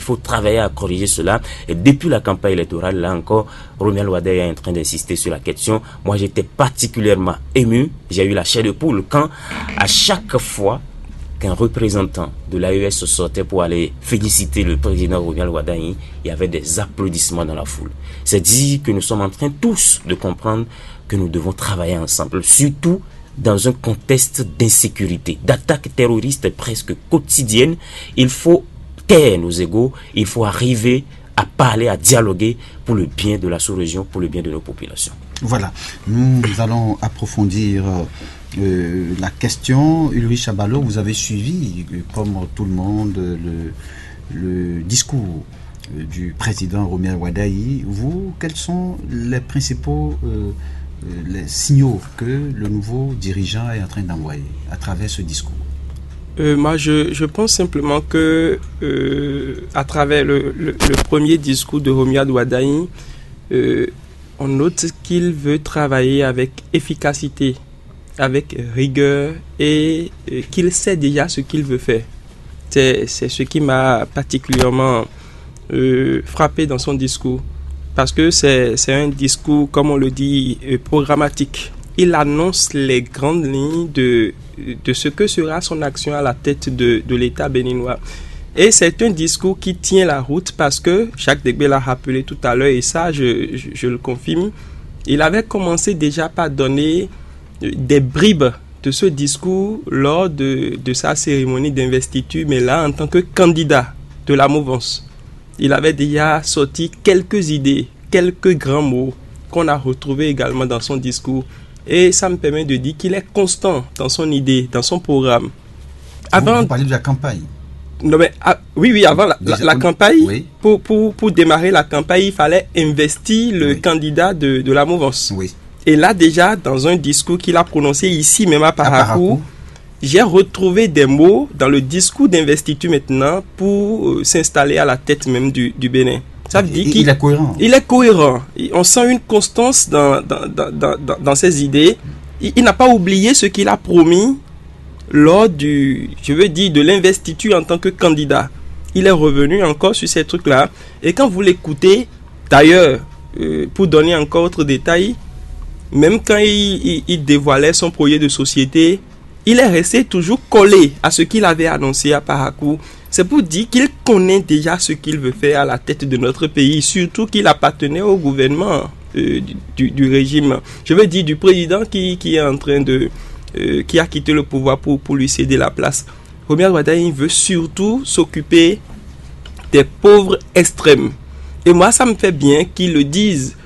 faut travailler à corriger cela. Et depuis la campagne électorale, là encore, Romuald Wardani est en train d'insister sur la question. Moi, j'étais particulièrement ému. J'ai eu la chair de poule quand, à chaque fois qu'un représentant de l'AES sortait pour aller féliciter le président Romuald Wardani, il y avait des applaudissements dans la foule. C'est dire que nous sommes en train tous de comprendre que nous devons travailler ensemble, surtout dans un contexte d'insécurité, d'attaques terroristes presque quotidiennes. Il faut taire nos égos, il faut arriver à parler, à dialoguer pour le bien de la sous-région, pour le bien de nos populations. Voilà, nous allons approfondir la question. Ulrich Abalo, vous avez suivi, comme tout le monde, le discours du président Romuald Wardani. Vous, quels sont les principaux les signaux que le nouveau dirigeant est en train d'envoyer à travers ce discours? Moi, je pense simplement que à travers le premier discours de Romuald Wardani, on note qu'il veut travailler avec efficacité, avec rigueur et qu'il sait déjà ce qu'il veut faire. C'est ce qui m'a particulièrement frappé dans son discours. Parce que c'est un discours, comme on le dit, programmatique. Il annonce les grandes lignes de ce que sera son action à la tête de l'État béninois. Et c'est un discours qui tient la route parce que, Jacques Degbé l'a rappelé tout à l'heure, et ça je le confirme, il avait commencé déjà par donner des bribes de ce discours lors de sa cérémonie d'investiture, mais là en tant que candidat de la mouvance. Il avait déjà sorti quelques idées, quelques grands mots qu'on a retrouvés également dans son discours. Et ça me permet de dire qu'il est constant dans son idée, dans son programme. Vous parlez de la campagne. Non mais, oui, avant la campagne, oui. Pour démarrer la campagne, il fallait investir le candidat de la mouvance. Oui. Et là déjà, dans un discours qu'il a prononcé ici même à Parakou, j'ai retrouvé des mots dans le discours d'investiture maintenant pour s'installer à la tête même du Bénin. Ça veut dire qu'il est cohérent. Il est cohérent. On sent une constance dans ses idées. Il n'a pas oublié ce qu'il a promis lors de l'investiture en tant que candidat. Il est revenu encore sur ces trucs-là. Et quand vous l'écoutez, d'ailleurs, pour donner encore autre détail, même quand il dévoilait son projet de société, il est resté toujours collé à ce qu'il avait annoncé à Parakou. C'est pour dire qu'il connaît déjà ce qu'il veut faire à la tête de notre pays, surtout qu'il appartenait au gouvernement du régime. Je veux dire du président qui est en train qui a quitté le pouvoir pour lui céder la place. Romuald Wardani veut surtout s'occuper des pauvres extrêmes. Et moi, ça me fait bien qu'ils le disent.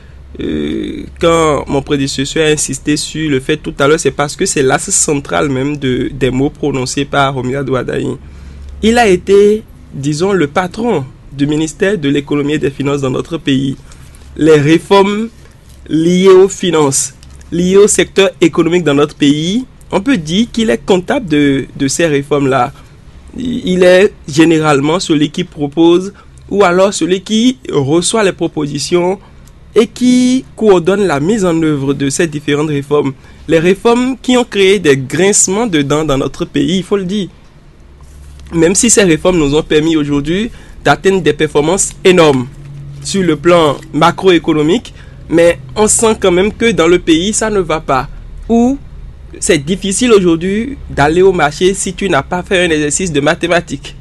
Quand mon prédécesseur a insisté sur le fait tout à l'heure, c'est parce que c'est l'axe central même des mots prononcés par Romuald Wardani. Il a été, disons, le patron du ministère de l'économie et des finances dans notre pays. Les réformes liées aux finances, liées au secteur économique dans notre pays, on peut dire qu'il est comptable de ces réformes-là. Il est généralement celui qui propose ou alors celui qui reçoit les propositions et qui coordonne la mise en œuvre de ces différentes réformes. Les réformes qui ont créé des grincements de dents dans notre pays, il faut le dire. Même si ces réformes nous ont permis aujourd'hui d'atteindre des performances énormes sur le plan macroéconomique, mais on sent quand même que dans le pays, ça ne va pas. Ou c'est difficile aujourd'hui d'aller au marché si tu n'as pas fait un exercice de mathématiques.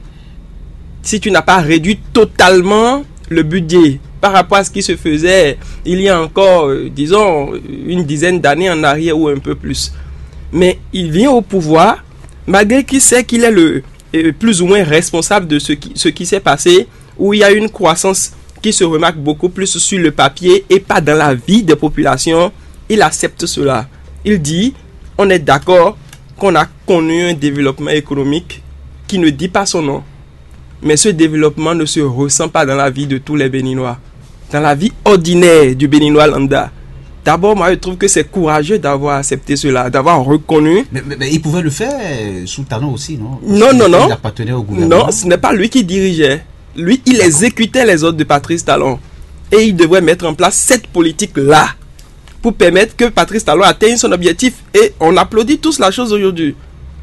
Si tu n'as pas réduit totalement le budget par rapport à ce qui se faisait il y a encore, disons, une dizaine d'années en arrière ou un peu plus. Mais il vient au pouvoir, malgré qu'il sait qu'il est le plus ou moins responsable de ce qui s'est passé, où il y a une croissance qui se remarque beaucoup plus sur le papier et pas dans la vie des populations. Il accepte cela. Il dit, on est d'accord qu'on a connu un développement économique qui ne dit pas son nom. Mais ce développement ne se ressent pas dans la vie de tous les Béninois. Dans la vie ordinaire du Béninois lambda. D'abord, moi, je trouve que c'est courageux d'avoir accepté cela, d'avoir reconnu. Mais il pouvait le faire sous talon aussi, non? Non. Il appartenait au gouvernement. Non, ce n'est pas lui qui dirigeait. Lui, il exécutait les ordres de Patrice Talon. Et il devrait mettre en place cette politique-là pour permettre que Patrice Talon atteigne son objectif. Et on applaudit tous la chose aujourd'hui.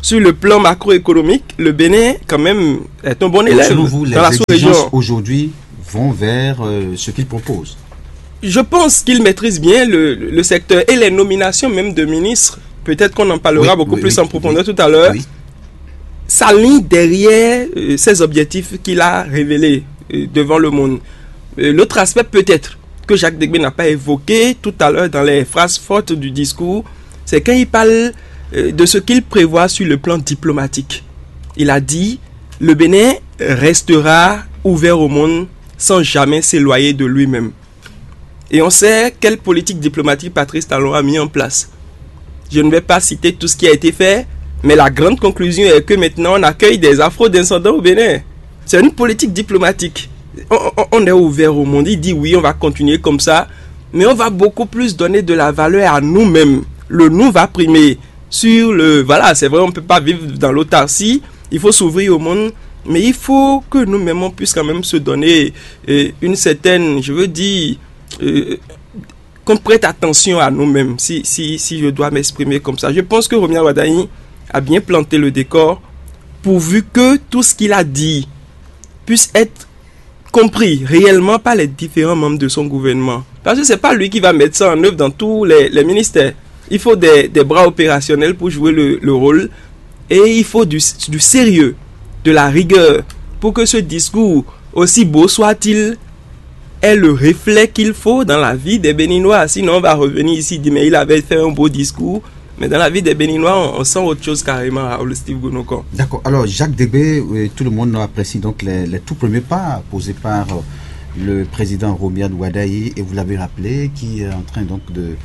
sur le plan macroéconomique, le Bénin, quand même, est un bon Donc, élève selon vous, les dans la sous-région. exigences aujourd'hui vont vers ce qu'il propose. Je pense qu'il maîtrise bien le secteur et les nominations même de ministres. Peut-être qu'on en parlera beaucoup plus en profondeur tout à l'heure. Oui. S'aligne derrière ces objectifs qu'il a révélés devant le monde. L'autre aspect peut-être que Jacques Degbé n'a pas évoqué tout à l'heure dans les phrases fortes du discours, c'est quand il parle de ce qu'il prévoit sur le plan diplomatique. Il a dit « Le Bénin restera ouvert au monde sans jamais s'éloigner de lui-même ». Et on sait quelle politique diplomatique Patrice Talon a mis en place. Je ne vais pas citer tout ce qui a été fait, mais la grande conclusion est que maintenant on accueille des afro-descendants au Bénin. C'est une politique diplomatique. On est ouvert au monde. Il dit oui, on va continuer comme ça, mais on va beaucoup plus donner de la valeur à nous-mêmes. Le nous va primer sur le... Voilà, c'est vrai, on ne peut pas vivre dans l'autarcie. Il faut s'ouvrir au monde, mais il faut que nous-mêmes on puisse quand même se donner une certaine, je veux dire... qu'on prête attention à nous-mêmes, si je dois m'exprimer comme ça. Je pense que Romial Wadahi a bien planté le décor pourvu que tout ce qu'il a dit puisse être compris réellement par les différents membres de son gouvernement. Parce que ce n'est pas lui qui va mettre ça en œuvre dans tous les ministères. Il faut des bras opérationnels pour jouer le rôle et il faut du sérieux, de la rigueur pour que ce discours, aussi beau soit-il, est le reflet qu'il faut dans la vie des Béninois. Sinon, on va revenir ici et dire, mais il avait fait un beau discours. Mais dans la vie des Béninois, on sent autre chose carrément, Raoul Steve Gonoko. D'accord. Alors, Jacques Degbé, tout le monde apprécie donc les tout premiers pas posés par le président Romial Wadahi, et vous l'avez rappelé, qui est en train donc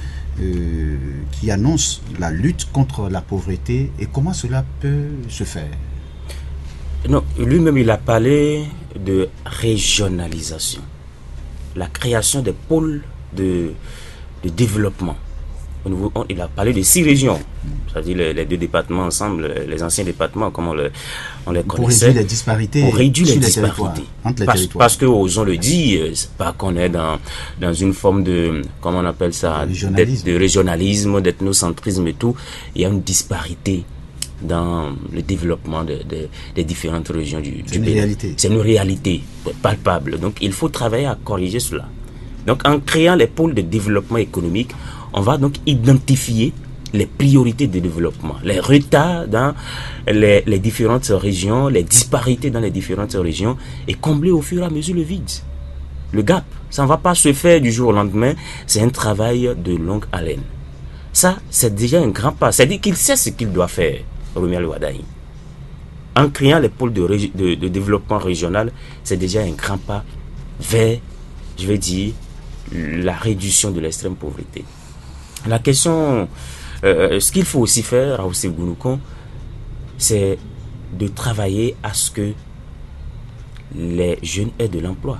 qui annonce la lutte contre la pauvreté. Et comment cela peut se faire? Non, lui-même, il a parlé de régionalisation. La création des pôles de développement. Il a parlé de 6 régions, c'est-à-dire les 2 départements ensemble, les anciens départements, comme on les connaissait. Pour réduire les disparités. Pour réduire les disparités. Entre les territoires. Parce que, osons le dire, c'est pas qu'on est dans une forme de, comment on appelle ça, de régionalisme, d'ethnocentrisme et tout. Il y a une disparité dans le développement des différentes régions du Bénin. C'est une réalité palpable. Donc, il faut travailler à corriger cela. Donc, en créant les pôles de développement économique, on va donc identifier les priorités de développement, les retards dans les différentes régions, les disparités dans les différentes régions et combler au fur et à mesure le vide, le gap. Ça ne va pas se faire du jour au lendemain, c'est un travail de longue haleine. Ça, c'est déjà un grand pas. C'est-à-dire qu'il sait ce qu'il doit faire, Romial Wadahi. En créant les pôles de développement régional, c'est déjà un grand pas vers, je vais dire, la réduction de l'extrême pauvreté. La question, ce qu'il faut aussi faire, Raoul Gounoukon, c'est de travailler à ce que les jeunes aient de l'emploi.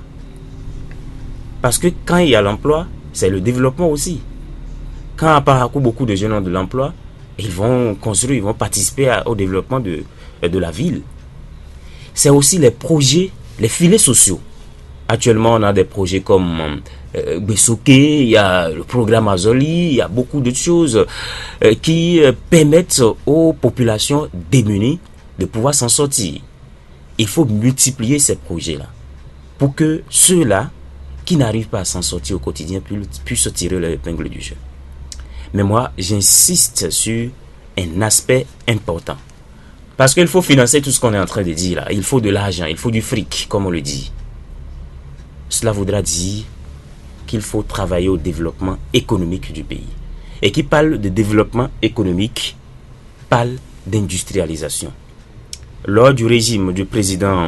Parce que quand il y a l'emploi, c'est le développement aussi. Quand à Parakou, beaucoup de jeunes ont de l'emploi, ils vont construire, ils vont participer au développement de la ville. C'est aussi les projets, les filets sociaux. Actuellement, on a des projets comme Bessoké, il y a le programme Azoli, il y a beaucoup de choses qui permettent aux populations démunies de pouvoir s'en sortir. Il faut multiplier ces projets-là pour que ceux-là qui n'arrivent pas à s'en sortir au quotidien puissent tirer leur épingle du jeu. Mais moi, j'insiste sur un aspect important. Parce qu'il faut financer tout ce qu'on est en train de dire là. Il faut de l'argent, il faut du fric, comme on le dit. Cela voudra dire qu'il faut travailler au développement économique du pays. Et qui parle de développement économique, parle d'industrialisation. Lors du régime du président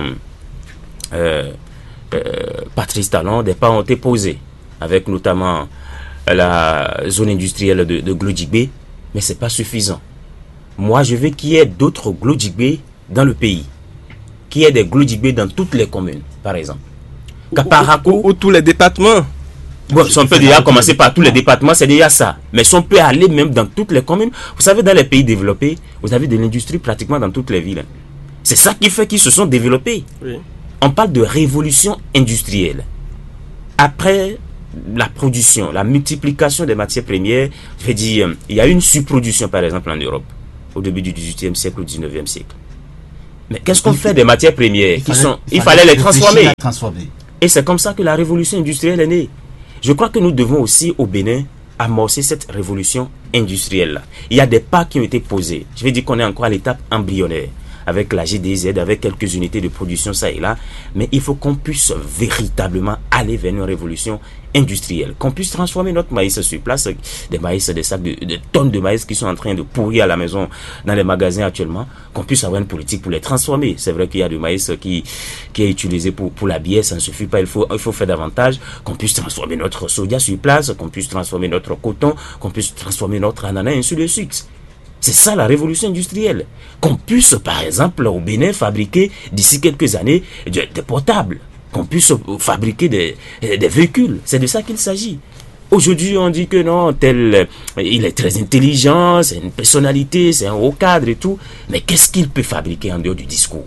Patrice Talon, des pas ont été posés, avec notamment la zone industrielle de Glodjibé, mais ce n'est pas suffisant. Moi, je veux qu'il y ait d'autres Glodjibé dans le pays, qu'il y ait des Glodjibé dans toutes les communes, par exemple. Ou tous les départements. Bon, si on peut déjà commencer par tous les départements, c'est déjà ça. Mais si on peut aller même dans toutes les communes, vous savez, dans les pays développés, vous avez de l'industrie pratiquement dans toutes les villes. C'est ça qui fait qu'ils se sont développés. Oui. On parle de révolution industrielle. Après la production, la multiplication des matières premières, je veux dire, il y a une surproduction par exemple en Europe. au début du XVIIIe siècle, au XIXe siècle. Mais qu'est-ce qu'on fait des matières premières il fallait les transformer. Et c'est comme ça que la révolution industrielle est née. Je crois que nous devons aussi, au Bénin, amorcer cette révolution industrielle-là. Il y a des pas qui ont été posés. Je vais dire qu'on est encore à l'étape embryonnaire, avec la GDZ, avec quelques unités de production ça et là, mais il faut qu'on puisse véritablement aller vers une révolution industrielle, qu'on puisse transformer notre maïs sur place, des sacs de tonnes de maïs qui sont en train de pourrir à la maison dans les magasins actuellement, qu'on puisse avoir une politique pour les transformer. C'est vrai qu'il y a du maïs qui est utilisé pour la bière, ça ne suffit pas, il faut faire davantage, qu'on puisse transformer notre soja sur place, qu'on puisse transformer notre coton, qu'on puisse transformer notre ananas et ainsi de suite. C'est ça la révolution industrielle. Qu'on puisse, par exemple, au Bénin, fabriquer d'ici quelques années des portables. Qu'on puisse fabriquer des véhicules. C'est de ça qu'il s'agit. Aujourd'hui, on dit que non, il est très intelligent, c'est une personnalité, c'est un haut cadre et tout. Mais qu'est-ce qu'il peut fabriquer en dehors du discours?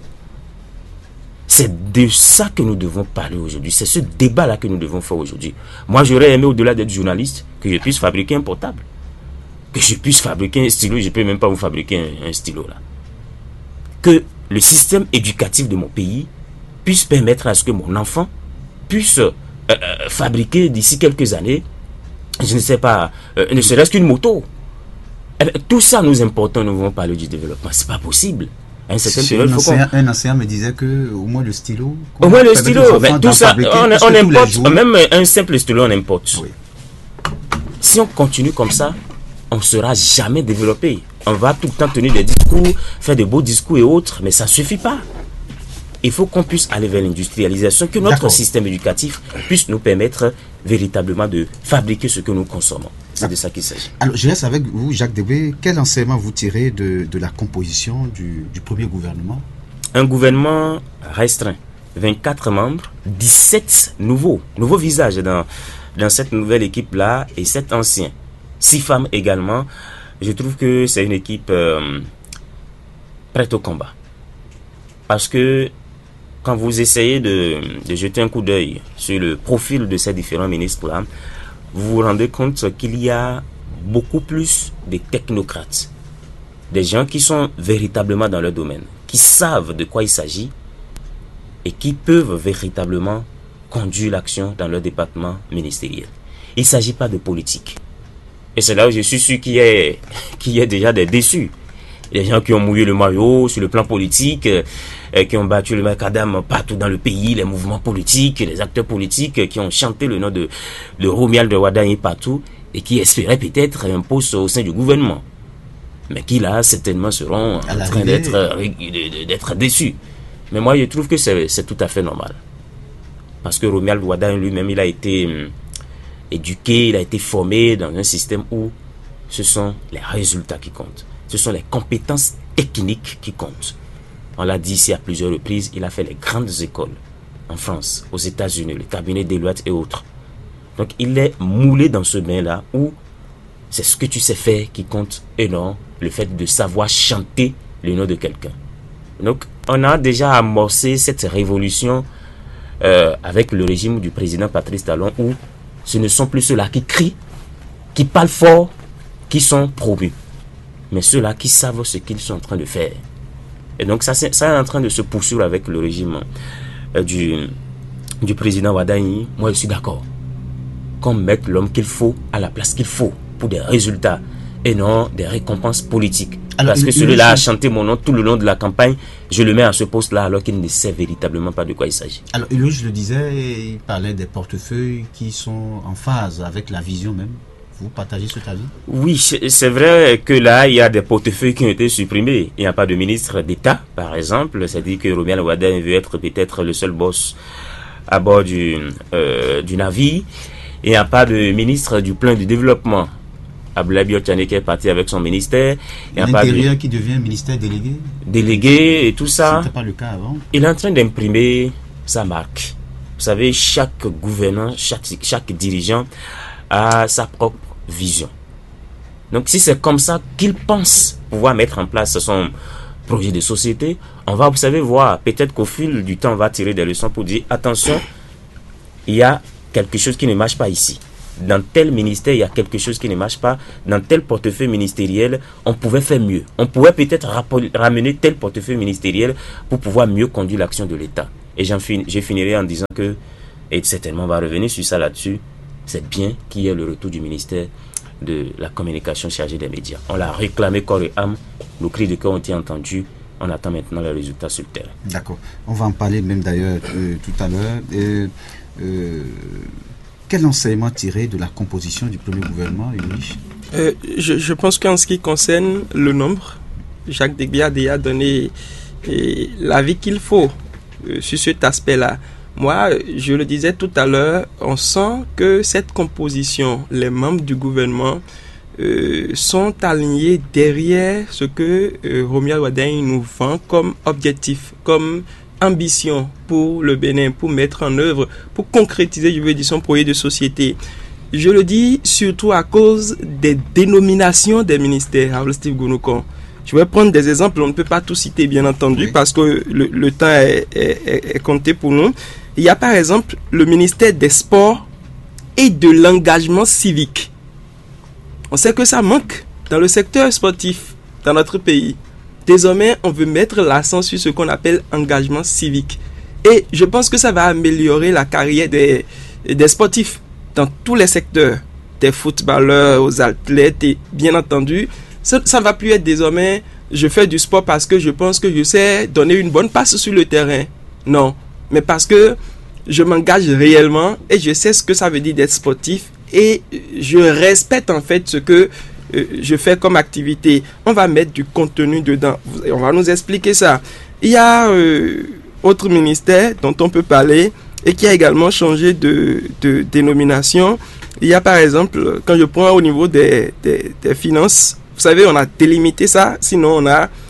C'est de ça que nous devons parler aujourd'hui. C'est ce débat-là que nous devons faire aujourd'hui. Moi, j'aurais aimé, au-delà d'être journaliste, que je puisse fabriquer un portable. Que je puisse fabriquer un stylo, je ne peux même pas vous fabriquer un stylo là. Que le système éducatif de mon pays puisse permettre à ce que mon enfant puisse fabriquer d'ici quelques années, je ne sais pas, ne serait-ce qu'une moto. Tout ça nous importe, nous vont parler du développement. C'est pas possible. Un enseignant me disait que au moins le stylo. Au moins le stylo, tout ça, on importe, même un simple stylo, on importe. Oui. Si on continue comme ça, on ne sera jamais développé. On va tout le temps tenir des discours, faire de beaux discours et autres, mais ça ne suffit pas. Il faut qu'on puisse aller vers l'industrialisation, que notre système éducatif puisse nous permettre véritablement de fabriquer ce que nous consommons. C'est de ça qu'il s'agit. Alors, je reste avec vous, Jacques Debé. Quel enseignement vous tirez de la composition du premier gouvernement? Un gouvernement restreint, 24 membres, 17 nouveaux visages dans cette nouvelle équipe-là et 7 anciens. 6 femmes également. Je trouve que c'est une équipe prête au combat. Parce que quand vous essayez de jeter un coup d'œil sur le profil de ces différents ministres-là, vous vous rendez compte qu'il y a beaucoup plus de technocrates. Des gens qui sont véritablement dans leur domaine, qui savent de quoi il s'agit et qui peuvent véritablement conduire l'action dans leur département ministériel. Il ne s'agit pas de politique. Et c'est là où je suis sûr qu'il y a déjà des déçus. Des gens qui ont mouillé le maillot sur le plan politique, qui ont battu le macadam partout dans le pays, les mouvements politiques, les acteurs politiques qui ont chanté le nom de Romuald Wardani partout et qui espéraient peut-être un poste au sein du gouvernement. Mais qui là certainement seront en train d'être déçus. Mais moi je trouve que c'est tout à fait normal. Parce que Romuald Wardani lui-même, il a été éduqué, il a été formé dans un système où ce sont les résultats qui comptent. Ce sont les compétences techniques qui comptent. On l'a dit ici à plusieurs reprises, il a fait les grandes écoles en France, aux États-Unis, le cabinet Deloitte et autres. Donc il est moulé dans ce bain-là où c'est ce que tu sais faire qui compte et non le fait de savoir chanter le nom de quelqu'un. Donc on a déjà amorcé cette révolution avec le régime du président Patrice Talon où ce ne sont plus ceux-là qui crient, qui parlent fort, qui sont promus. Mais ceux-là qui savent ce qu'ils sont en train de faire. Et donc ça est en train de se poursuivre avec le régime du président Wardani. Moi je suis d'accord. Qu'on mette l'homme qu'il faut à la place qu'il faut pour des résultats et non des récompenses politiques. Alors, parce que celui-là a chanté mon nom tout le long de la campagne, je le mets à ce poste-là alors qu'il ne sait véritablement pas de quoi il s'agit. Alors Ulrich, je le disais, il parlait des portefeuilles qui sont en phase avec la vision même. Vous partagez cet avis? Oui, c'est vrai que là, il y a des portefeuilles qui ont été supprimés. Il n'y a pas de ministre d'État, par exemple. C'est-à-dire que Romuald Wardani veut être peut-être le seul boss à bord du navire. Il n'y a pas de ministre du plan du développement. Abdoulaye Biotchane qui est parti avec son ministère. Il y a l'intérieur qui devient ministère délégué. Délégué et tout ça. C'était pas le cas avant. Il est en train d'imprimer sa marque. Vous savez, chaque gouvernant, chaque dirigeant a sa propre vision. Donc si c'est comme ça qu'il pense pouvoir mettre en place son projet de société, on va, vous savez, voir, peut-être qu'au fil du temps, on va tirer des leçons pour dire, attention, il y a quelque chose qui ne marche pas ici. dans tel ministère, il y a quelque chose qui ne marche pas, dans tel portefeuille ministériel, on pouvait faire mieux. On pouvait peut-être ramener tel portefeuille ministériel pour pouvoir mieux conduire l'action de l'État. Et je finirai en disant que, et certainement on va revenir sur ça là-dessus, c'est bien qu'il y ait le retour du ministère de la communication chargé des médias. On l'a réclamé corps et âme, nos cris de cœur ont été entendus, on attend maintenant les résultats sur le terrain. D'accord, on va en parler même d'ailleurs tout à l'heure. Quel enseignement tirer de la composition du premier gouvernement, Ulrich? Je pense qu'en ce qui concerne le nombre, Jacques Degbiade a donné l'avis qu'il faut sur cet aspect-là. Moi, je le disais tout à l'heure, on sent que cette composition, les membres du gouvernement sont alignés derrière ce que Romuald Wardini nous vend comme objectif, comme ambition pour le Bénin, pour mettre en œuvre, pour concrétiser, je veux dire, son projet de société. Je le dis surtout à cause des dénominations des ministères, Harold-Steve Gunukon. Je vais prendre des exemples, on ne peut pas tout citer bien entendu, oui, parce que le temps est compté pour nous. Il y a par exemple le ministère des Sports et de l'engagement civique. On sait que ça manque dans le secteur sportif dans notre pays. Désormais, on veut mettre l'accent sur ce qu'on appelle engagement civique. Et je pense que ça va améliorer la carrière des sportifs dans tous les secteurs, des footballeurs aux athlètes, et bien entendu, ça ne va plus être désormais je fais du sport parce que je pense que je sais donner une bonne passe sur le terrain. Non, mais parce que je m'engage réellement et je sais ce que ça veut dire d'être sportif et je respecte en fait ce que je fais comme activité. On va mettre du contenu dedans. On va nous expliquer ça. Il y a autre ministère dont on peut parler et qui a également changé de dénomination. Il y a par exemple, quand je prends au niveau des finances, vous savez, on a délimité ça, sinon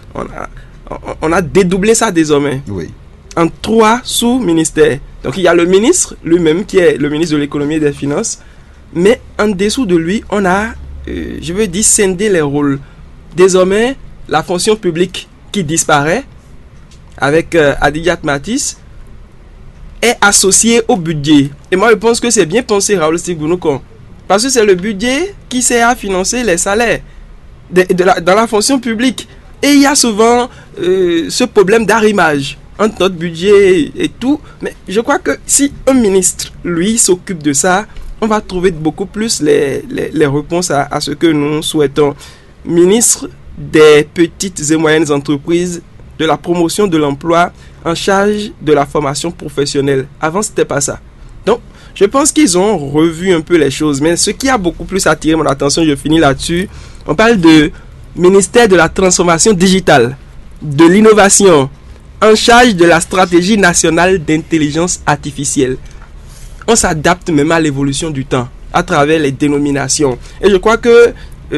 on a dédoublé ça désormais. Oui. En 3 sous-ministères. Donc il y a le ministre lui-même qui est le ministre de l'économie et des finances, mais en dessous de lui, on a, je veux dire, scindé les rôles. Désormais, la fonction publique qui disparaît avec Adiyat Matis est associée au budget. Et moi, je pense que c'est bien pensé, Harold-Steve Gunukon, parce que c'est le budget qui sert à financer les salaires dans la fonction publique. Et il y a souvent ce problème d'arrimage entre notre budget et tout. Mais je crois que si un ministre, lui, s'occupe de ça, on va trouver beaucoup plus les réponses à ce que nous souhaitons. Ministre des petites et moyennes entreprises, de la promotion de l'emploi, en charge de la formation professionnelle. Avant, c'était pas ça. Donc, je pense qu'ils ont revu un peu les choses. Mais ce qui a beaucoup plus attiré mon attention, je finis là-dessus, on parle de ministère de la transformation digitale, de l'innovation, en charge de la stratégie nationale d'intelligence artificielle. On s'adapte même à l'évolution du temps, à travers les dénominations. Et je crois que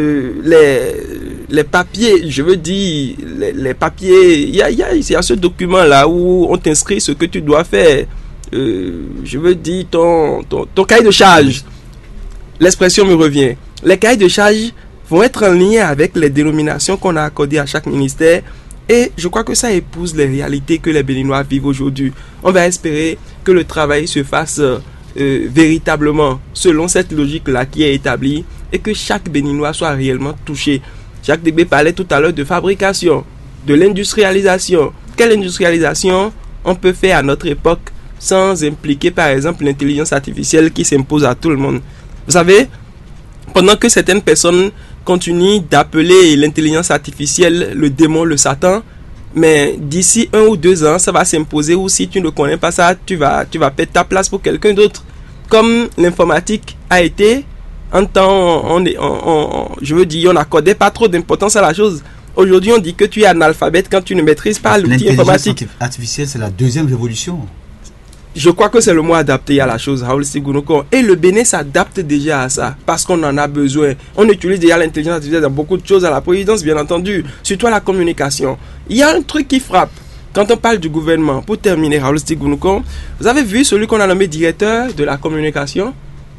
les papiers, je veux dire, les papiers, il y a ce document-là où on t'inscrit ce que tu dois faire. Je veux dire, ton cahier de charge. L'expression me revient. Les cahiers de charge vont être en lien avec les dénominations qu'on a accordées à chaque ministère. Et je crois que ça épouse les réalités que les Béninois vivent aujourd'hui. On va espérer que le travail se fasse véritablement selon cette logique-là qui est établie et que chaque Béninois soit réellement touché. Jacques Degbe parlait tout à l'heure de fabrication, de l'industrialisation. Quelle industrialisation on peut faire à notre époque sans impliquer par exemple l'intelligence artificielle qui s'impose à tout le monde? Vous savez, pendant que certaines personnes continuent d'appeler l'intelligence artificielle le démon, le Satan, mais d'ici 1 ou 2 ans, ça va s'imposer, ou si tu ne connais pas ça, tu vas perdre ta place pour quelqu'un d'autre. Comme l'informatique a été, en temps, je veux dire, on n'accordait pas trop d'importance à la chose. Aujourd'hui, on dit que tu es analphabète quand tu ne maîtrises pas l'outil informatique. L'intelligence artificielle, c'est la 2e révolution. Je crois que c'est le mot adapté à la chose, Harold-Steve Gunukon. Et le Bénin s'adapte déjà à ça, parce qu'on en a besoin. On utilise déjà l'intelligence artificielle dans beaucoup de choses, à la présidence, bien entendu, surtout à la communication. Il y a un truc qui frappe. Quand on parle du gouvernement, pour terminer, Harold-Steve Gunukon, vous avez vu celui qu'on a nommé directeur de la communication,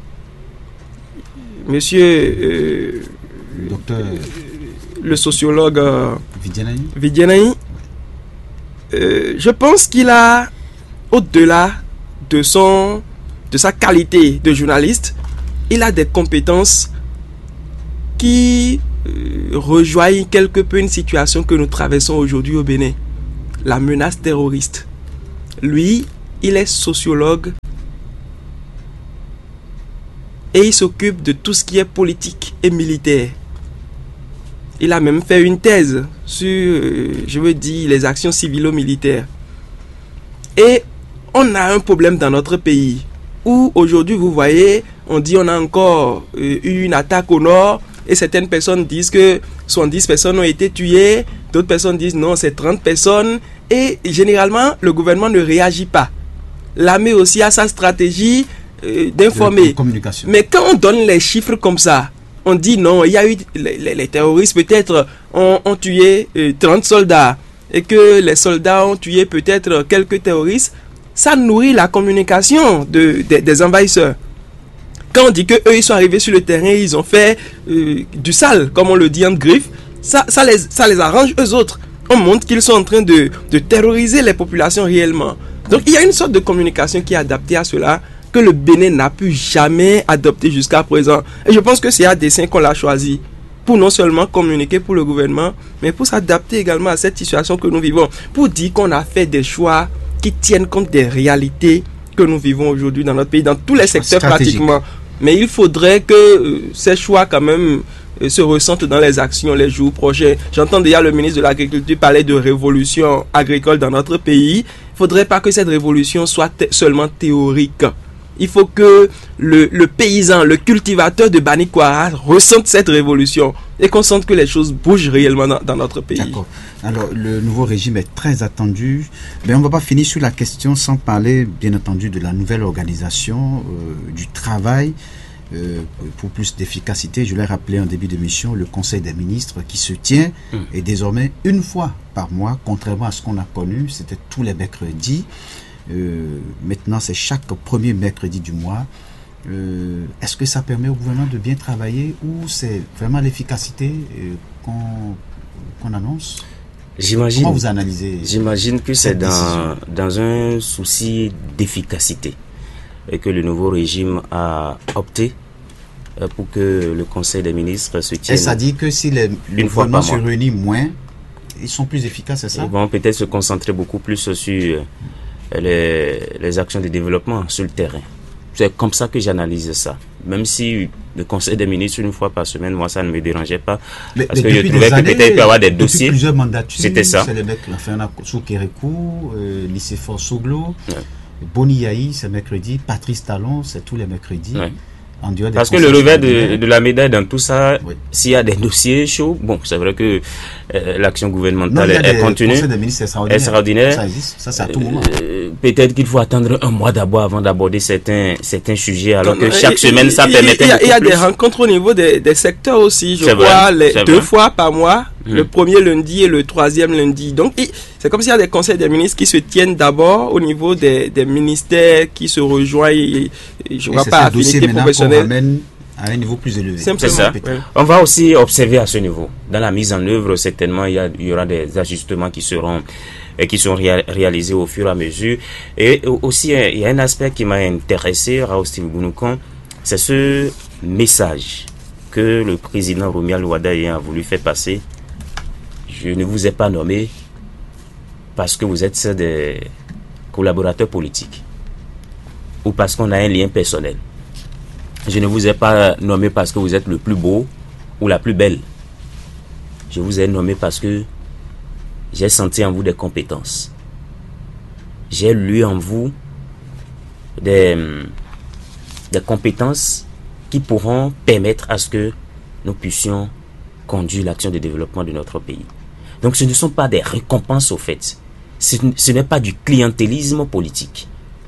monsieur docteur le sociologue Vidianaï. Je pense qu'il a, au-delà de sa qualité de journaliste, il a des compétences qui rejoignent quelque peu une situation que nous traversons aujourd'hui au Bénin. La menace terroriste. Lui, il est sociologue et il s'occupe de tout ce qui est politique et militaire. Il a même fait une thèse sur, les actions civilo-militaires. Et on a un problème dans notre pays où aujourd'hui, vous voyez, on dit on a encore eu une attaque au nord et certaines personnes disent que 70 personnes ont été tuées, d'autres personnes disent non, c'est 30 personnes et généralement, le gouvernement ne réagit pas. L'armée aussi a sa stratégie d'informer. Mais quand on donne les chiffres comme ça, on dit non, il y a eu les terroristes peut-être ont tué 30 soldats et que les soldats ont tué peut-être quelques terroristes, ça nourrit la communication des envahisseurs. Quand on dit qu'eux ils sont arrivés sur le terrain, ils ont fait du sale, comme on le dit en griffe, ça les arrange eux autres. On montre qu'ils sont en train de terroriser les populations réellement. Donc il y a une sorte de communication qui est adaptée à cela, que le Bénin n'a pu jamais adopter jusqu'à présent. Et je pense que c'est à dessein qu'on l'a choisi. Pour non seulement communiquer pour le gouvernement, mais pour s'adapter également à cette situation que nous vivons. Pour dire qu'on a fait des choix qui tiennent compte des réalités que nous vivons aujourd'hui dans notre pays, dans tous les secteurs pratiquement. Mais il faudrait que ces choix quand même se ressentent dans les actions, les jours prochains. J'entends déjà le ministre de l'Agriculture parler de révolution agricole dans notre pays. Il ne faudrait pas que cette révolution soit seulement théorique. Il faut que le paysan, le cultivateur de Banikwara ressente cette révolution et qu'on sente que les choses bougent réellement dans notre pays. D'accord. Alors, le nouveau régime est très attendu. Mais on ne va pas finir sur la question sans parler, bien entendu, de la nouvelle organisation du travail. Pour plus d'efficacité, je l'ai rappelé en début d'émission, le Conseil des ministres qui se tient est désormais une fois par mois, contrairement à ce qu'on a connu, c'était tous les mercredis. Maintenant, c'est chaque premier mercredi du mois. Est-ce que ça permet au gouvernement de bien travailler ou c'est vraiment l'efficacité qu'on annonce? Comment vous analysez? J'imagine que c'est dans un souci d'efficacité et que le nouveau régime a opté pour que le Conseil des ministres se tienne. Et ça dit que si le gouvernement se réunit moins, ils sont plus efficaces, c'est ça? Ils vont peut-être se concentrer beaucoup plus sur les actions de développement sur le terrain. C'est comme ça que j'analyse ça. Même si le Conseil des ministres, une fois par semaine, moi, ça ne me dérangeait pas. Parce que je trouvais que peut-être il peut y avoir des dossiers. Plusieurs mandatures, c'était ça. C'est les mecs, Soukérékou, Nicéphore Soglo, Boni Yahi, c'est mercredi, Patrice Talon, c'est tous les mercredis. Ouais. Parce que le revers de la médaille dans tout ça, s'il y a des dossiers chauds, bon, c'est vrai que l'action gouvernementale est continue, extraordinaire. Ça existe, ça c'est à tout moment. Peut-être qu'il faut attendre un mois d'abord avant d'aborder certains sujets, alors que chaque semaine ça permettait beaucoup plus. Il y a des rencontres au niveau des secteurs aussi, je crois, 2 fois par mois, le premier lundi et le 3e lundi. Donc c'est comme s'il y a des conseils des ministres qui se tiennent d'abord au niveau des ministères qui se rejoignent. Je ne vois pas affinité professionnelle. À un niveau plus élevé. C'est ça. Ouais. On va aussi observer à ce niveau. Dans la mise en œuvre, certainement, il y aura des ajustements qui sont réalisés au fur et à mesure. Et aussi, il y a un aspect qui m'a intéressé, Raoustine Gounoukan, c'est ce message que le président Romuald Wadaye a voulu faire passer. Je ne vous ai pas nommé parce que vous êtes des collaborateurs politiques ou parce qu'on a un lien personnel. Je ne vous ai pas nommé parce que vous êtes le plus beau ou la plus belle. Je vous ai nommé parce que j'ai senti en vous des compétences. J'ai lu en vous des compétences qui pourront permettre à ce que nous puissions conduire l'action de développement de notre pays. Donc ce ne sont pas des récompenses au fait. Ce n'est pas du clientélisme politique.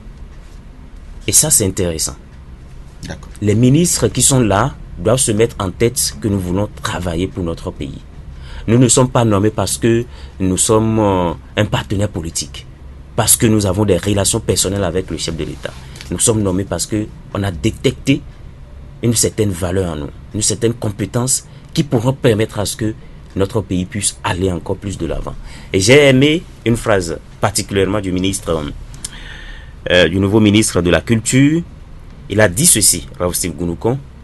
Et ça, c'est intéressant. Les ministres qui sont là doivent se mettre en tête que nous voulons travailler pour notre pays. Nous ne sommes pas nommés parce que nous sommes un partenaire politique, parce que nous avons des relations personnelles avec le chef de l'État. Nous sommes nommés parce qu'on a détecté une certaine valeur en nous, une certaine compétence qui pourront permettre à ce que notre pays puisse aller encore plus de l'avant. Et j'ai aimé une phrase particulièrement du nouveau ministre de la Culture. Il a dit ceci, Raoustine Gounoukan,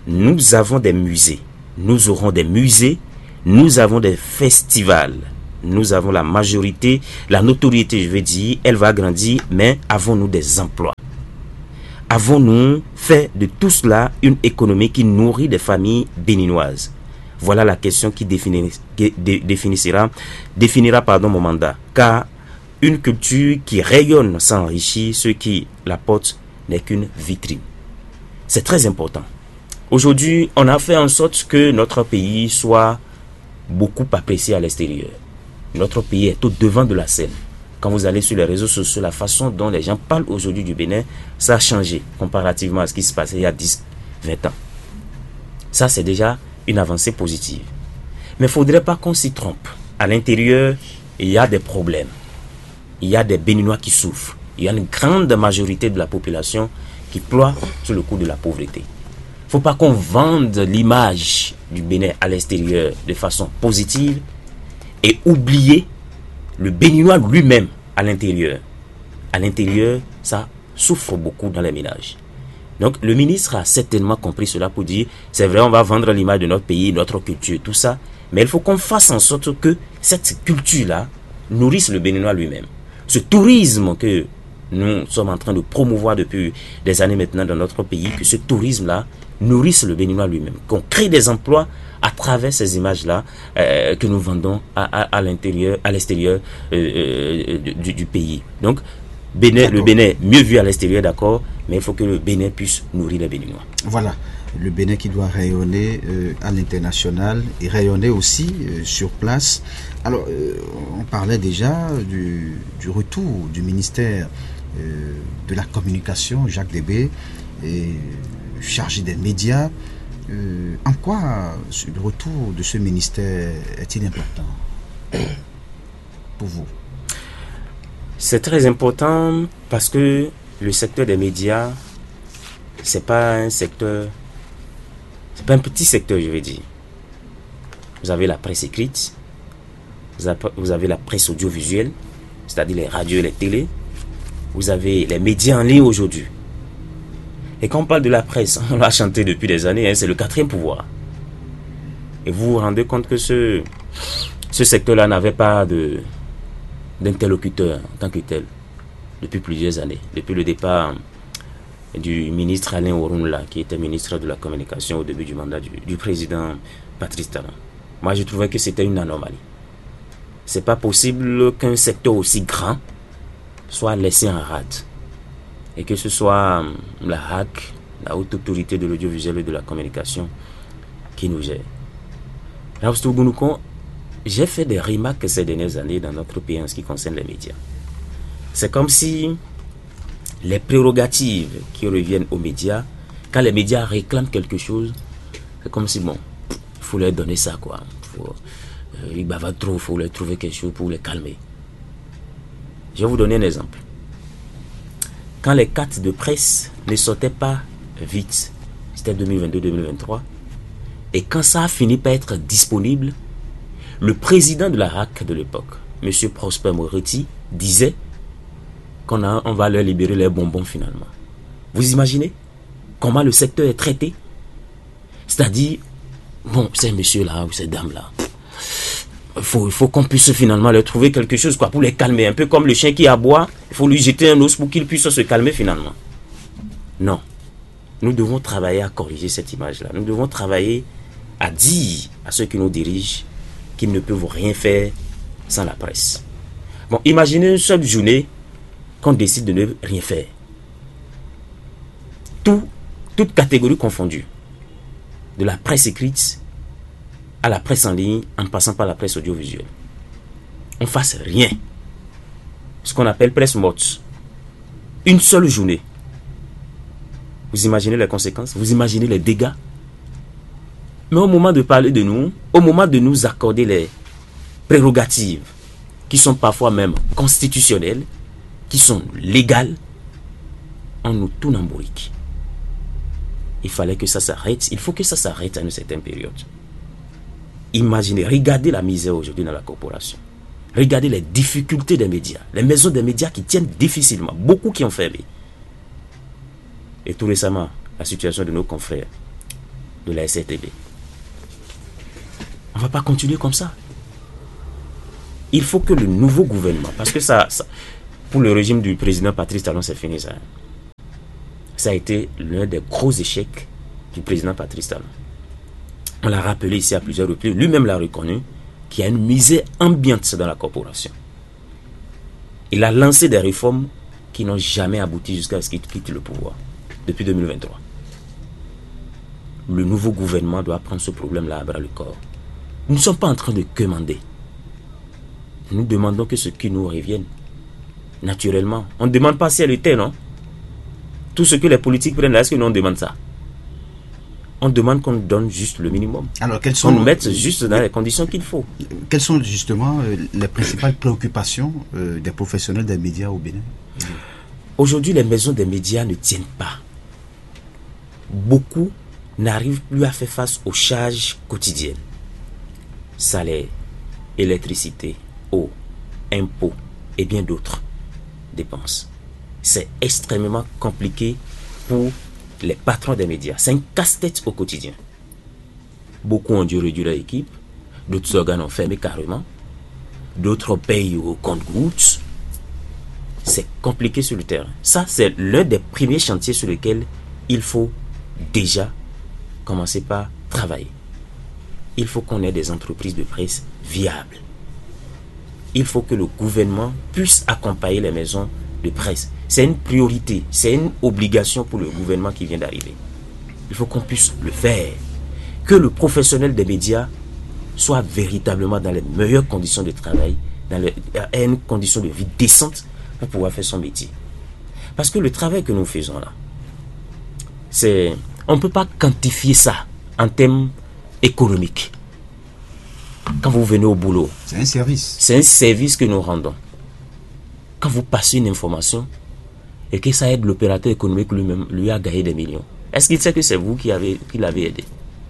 nous avons des musées, nous aurons des musées, nous avons des festivals, nous avons la majorité, la notoriété, je vais dire, elle va grandir, mais avons-nous des emplois? Avons-nous fait de tout cela une économie qui nourrit des familles béninoises? Voilà la question qui définira mon mandat. Car une culture qui rayonne s'enrichit, ce qui la porte n'est qu'une vitrine. C'est très important. Aujourd'hui, on a fait en sorte que notre pays soit beaucoup apprécié à l'extérieur. Notre pays est au devant de la scène. Quand vous allez sur les réseaux sociaux, la façon dont les gens parlent aujourd'hui du Bénin, ça a changé comparativement à ce qui se passait il y a 10, 20 ans. Ça, c'est déjà une avancée positive. Mais il ne faudrait pas qu'on s'y trompe. À l'intérieur, il y a des problèmes. Il y a des Béninois qui souffrent. Il y a une grande majorité de la population qui ploie sous le coup de la pauvreté. Il ne faut pas qu'on vende l'image du Bénin à l'extérieur de façon positive et oublier le Béninois lui-même à l'intérieur. À l'intérieur, ça souffre beaucoup dans les ménages. Donc, le ministre a certainement compris cela pour dire, c'est vrai, on va vendre l'image de notre pays, notre culture, tout ça, mais il faut qu'on fasse en sorte que cette culture-là nourrisse le Béninois lui-même. Ce tourisme que nous sommes en train de promouvoir depuis des années maintenant dans notre pays, que ce tourisme-là nourrisse le Béninois lui-même, qu'on crée des emplois à travers ces images-là que nous vendons à l'intérieur, à l'extérieur du pays. Donc, le Bénin mieux vu à l'extérieur, d'accord, mais il faut que le Bénin puisse nourrir les Béninois. Voilà, le Bénin qui doit rayonner à l'international et rayonner aussi sur place. Alors, on parlait déjà du retour du ministère de la communication, Jacques Débé, chargé des médias. En quoi le retour de ce ministère est-il important pour vous? C'est très important parce que le secteur des médias, c'est pas un secteur, c'est pas un petit secteur, je vais dire. Vous avez la presse écrite, vous avez la presse audiovisuelle, c'est-à-dire les radios et les télés, vous avez les médias en ligne aujourd'hui. Et quand on parle de la presse, on l'a chanté depuis des années, hein, c'est le 4e pouvoir. Et vous vous rendez compte que ce secteur-là n'avait pas d'interlocuteur en tant que tel depuis plusieurs années, depuis le départ du ministre Alain Orunla, qui était ministre de la communication au début du mandat du président Patrice Talon. Moi, je trouvais que c'était une anomalie. C'est pas possible qu'un secteur aussi grand soit laissé en rade et que ce soit la HAC, la haute autorité de l'audiovisuel et de la communication, qui nous gère. J'ai fait des remarques ces dernières années dans notre pays en ce qui concerne les médias. C'est comme si les prérogatives qui reviennent aux médias, quand les médias réclament quelque chose, c'est comme si, bon, il faut leur donner ça, quoi. Ils bavardent trop, il faut leur trouver quelque chose pour les calmer. Je vais vous donner un exemple. Quand les cartes de presse ne sortaient pas vite, c'était 2022-2023, et quand ça a fini par être disponible, le président de la RAC de l'époque, M. Prosper Moretti, disait qu'on va leur libérer les bonbons finalement. Vous imaginez comment le secteur est traité? C'est-à-dire, bon, ces messieurs-là ou ces dames-là, il faut qu'on puisse finalement leur trouver quelque chose, quoi, pour les calmer. Un peu comme le chien qui aboie, il faut lui jeter un os pour qu'il puisse se calmer finalement. Non. Nous devons travailler à corriger cette image-là. Nous devons travailler à dire à ceux qui nous dirigent qu'ils ne peuvent rien faire sans la presse. Bon, imaginez une seule journée qu'on décide de ne rien faire. Toute catégorie confondue. De la presse écrite à la presse en ligne, en passant par la presse audiovisuelle. On fasse rien. Ce qu'on appelle presse morte. Une seule journée. Vous imaginez les conséquences? Vous imaginez les dégâts? Mais au moment de parler de nous, au moment de nous accorder les prérogatives qui sont parfois même constitutionnelles, qui sont légales, on nous tourne en bourrique. Il fallait que ça s'arrête. Il faut que ça s'arrête à une certaine période. Imaginez, regardez la misère aujourd'hui dans la corporation. Regardez les difficultés des médias. Les maisons des médias qui tiennent difficilement. Beaucoup qui ont fermé. Et tout récemment, la situation de nos confrères de la SRTB. On ne va pas continuer comme ça. Il faut que le nouveau gouvernement, parce que ça pour le régime du président Patrice Talon, c'est fini ça. Ça a été l'un des gros échecs du président Patrice Talon. On l'a rappelé ici à plusieurs reprises, lui-même l'a reconnu, qu'il y a une misère ambiante dans la corporation. Il a lancé des réformes qui n'ont jamais abouti jusqu'à ce qu'il quitte le pouvoir, depuis 2023. Le nouveau gouvernement doit prendre ce problème-là à bras le corps. Nous ne sommes pas en train de quémander. Nous demandons que ce qui nous revienne. Naturellement. On ne demande pas ciel et terre, non? Tout ce que les politiques prennent là, est-ce que nous on demande ça? On demande qu'on nous donne juste le minimum. Alors, qu'on nous mette juste dans les conditions qu'il faut. Quelles sont justement les principales préoccupations des professionnels des médias au Bénin? Aujourd'hui, les maisons des médias ne tiennent pas. Beaucoup n'arrivent plus à faire face aux charges quotidiennes. Salaire, électricité, eau, impôts et bien d'autres dépenses. C'est extrêmement compliqué pour les patrons des médias. C'est un casse-tête au quotidien. Beaucoup ont dû réduire leur équipe, d'autres organes ont fermé carrément, d'autres payent au compte-gouttes. C'est compliqué sur le terrain. Ça, c'est l'un des premiers chantiers sur lesquels il faut déjà commencer par travailler. Il faut qu'on ait des entreprises de presse viables. Il faut que le gouvernement puisse accompagner les maisons de presse. C'est une priorité, c'est une obligation pour le gouvernement qui vient d'arriver. Il faut qu'on puisse le faire. Que le professionnel des médias soit véritablement dans les meilleures conditions de travail, dans une condition de vie décente pour pouvoir faire son métier. Parce que le travail que nous faisons là, on ne peut pas quantifier ça en termes économiques. Quand vous venez au boulot, c'est un service. C'est un service que nous rendons. Quand vous passez une information et que ça aide l'opérateur économique lui-même, lui a gagné des millions, est-ce qu'il sait que c'est vous qui l'avez aidé?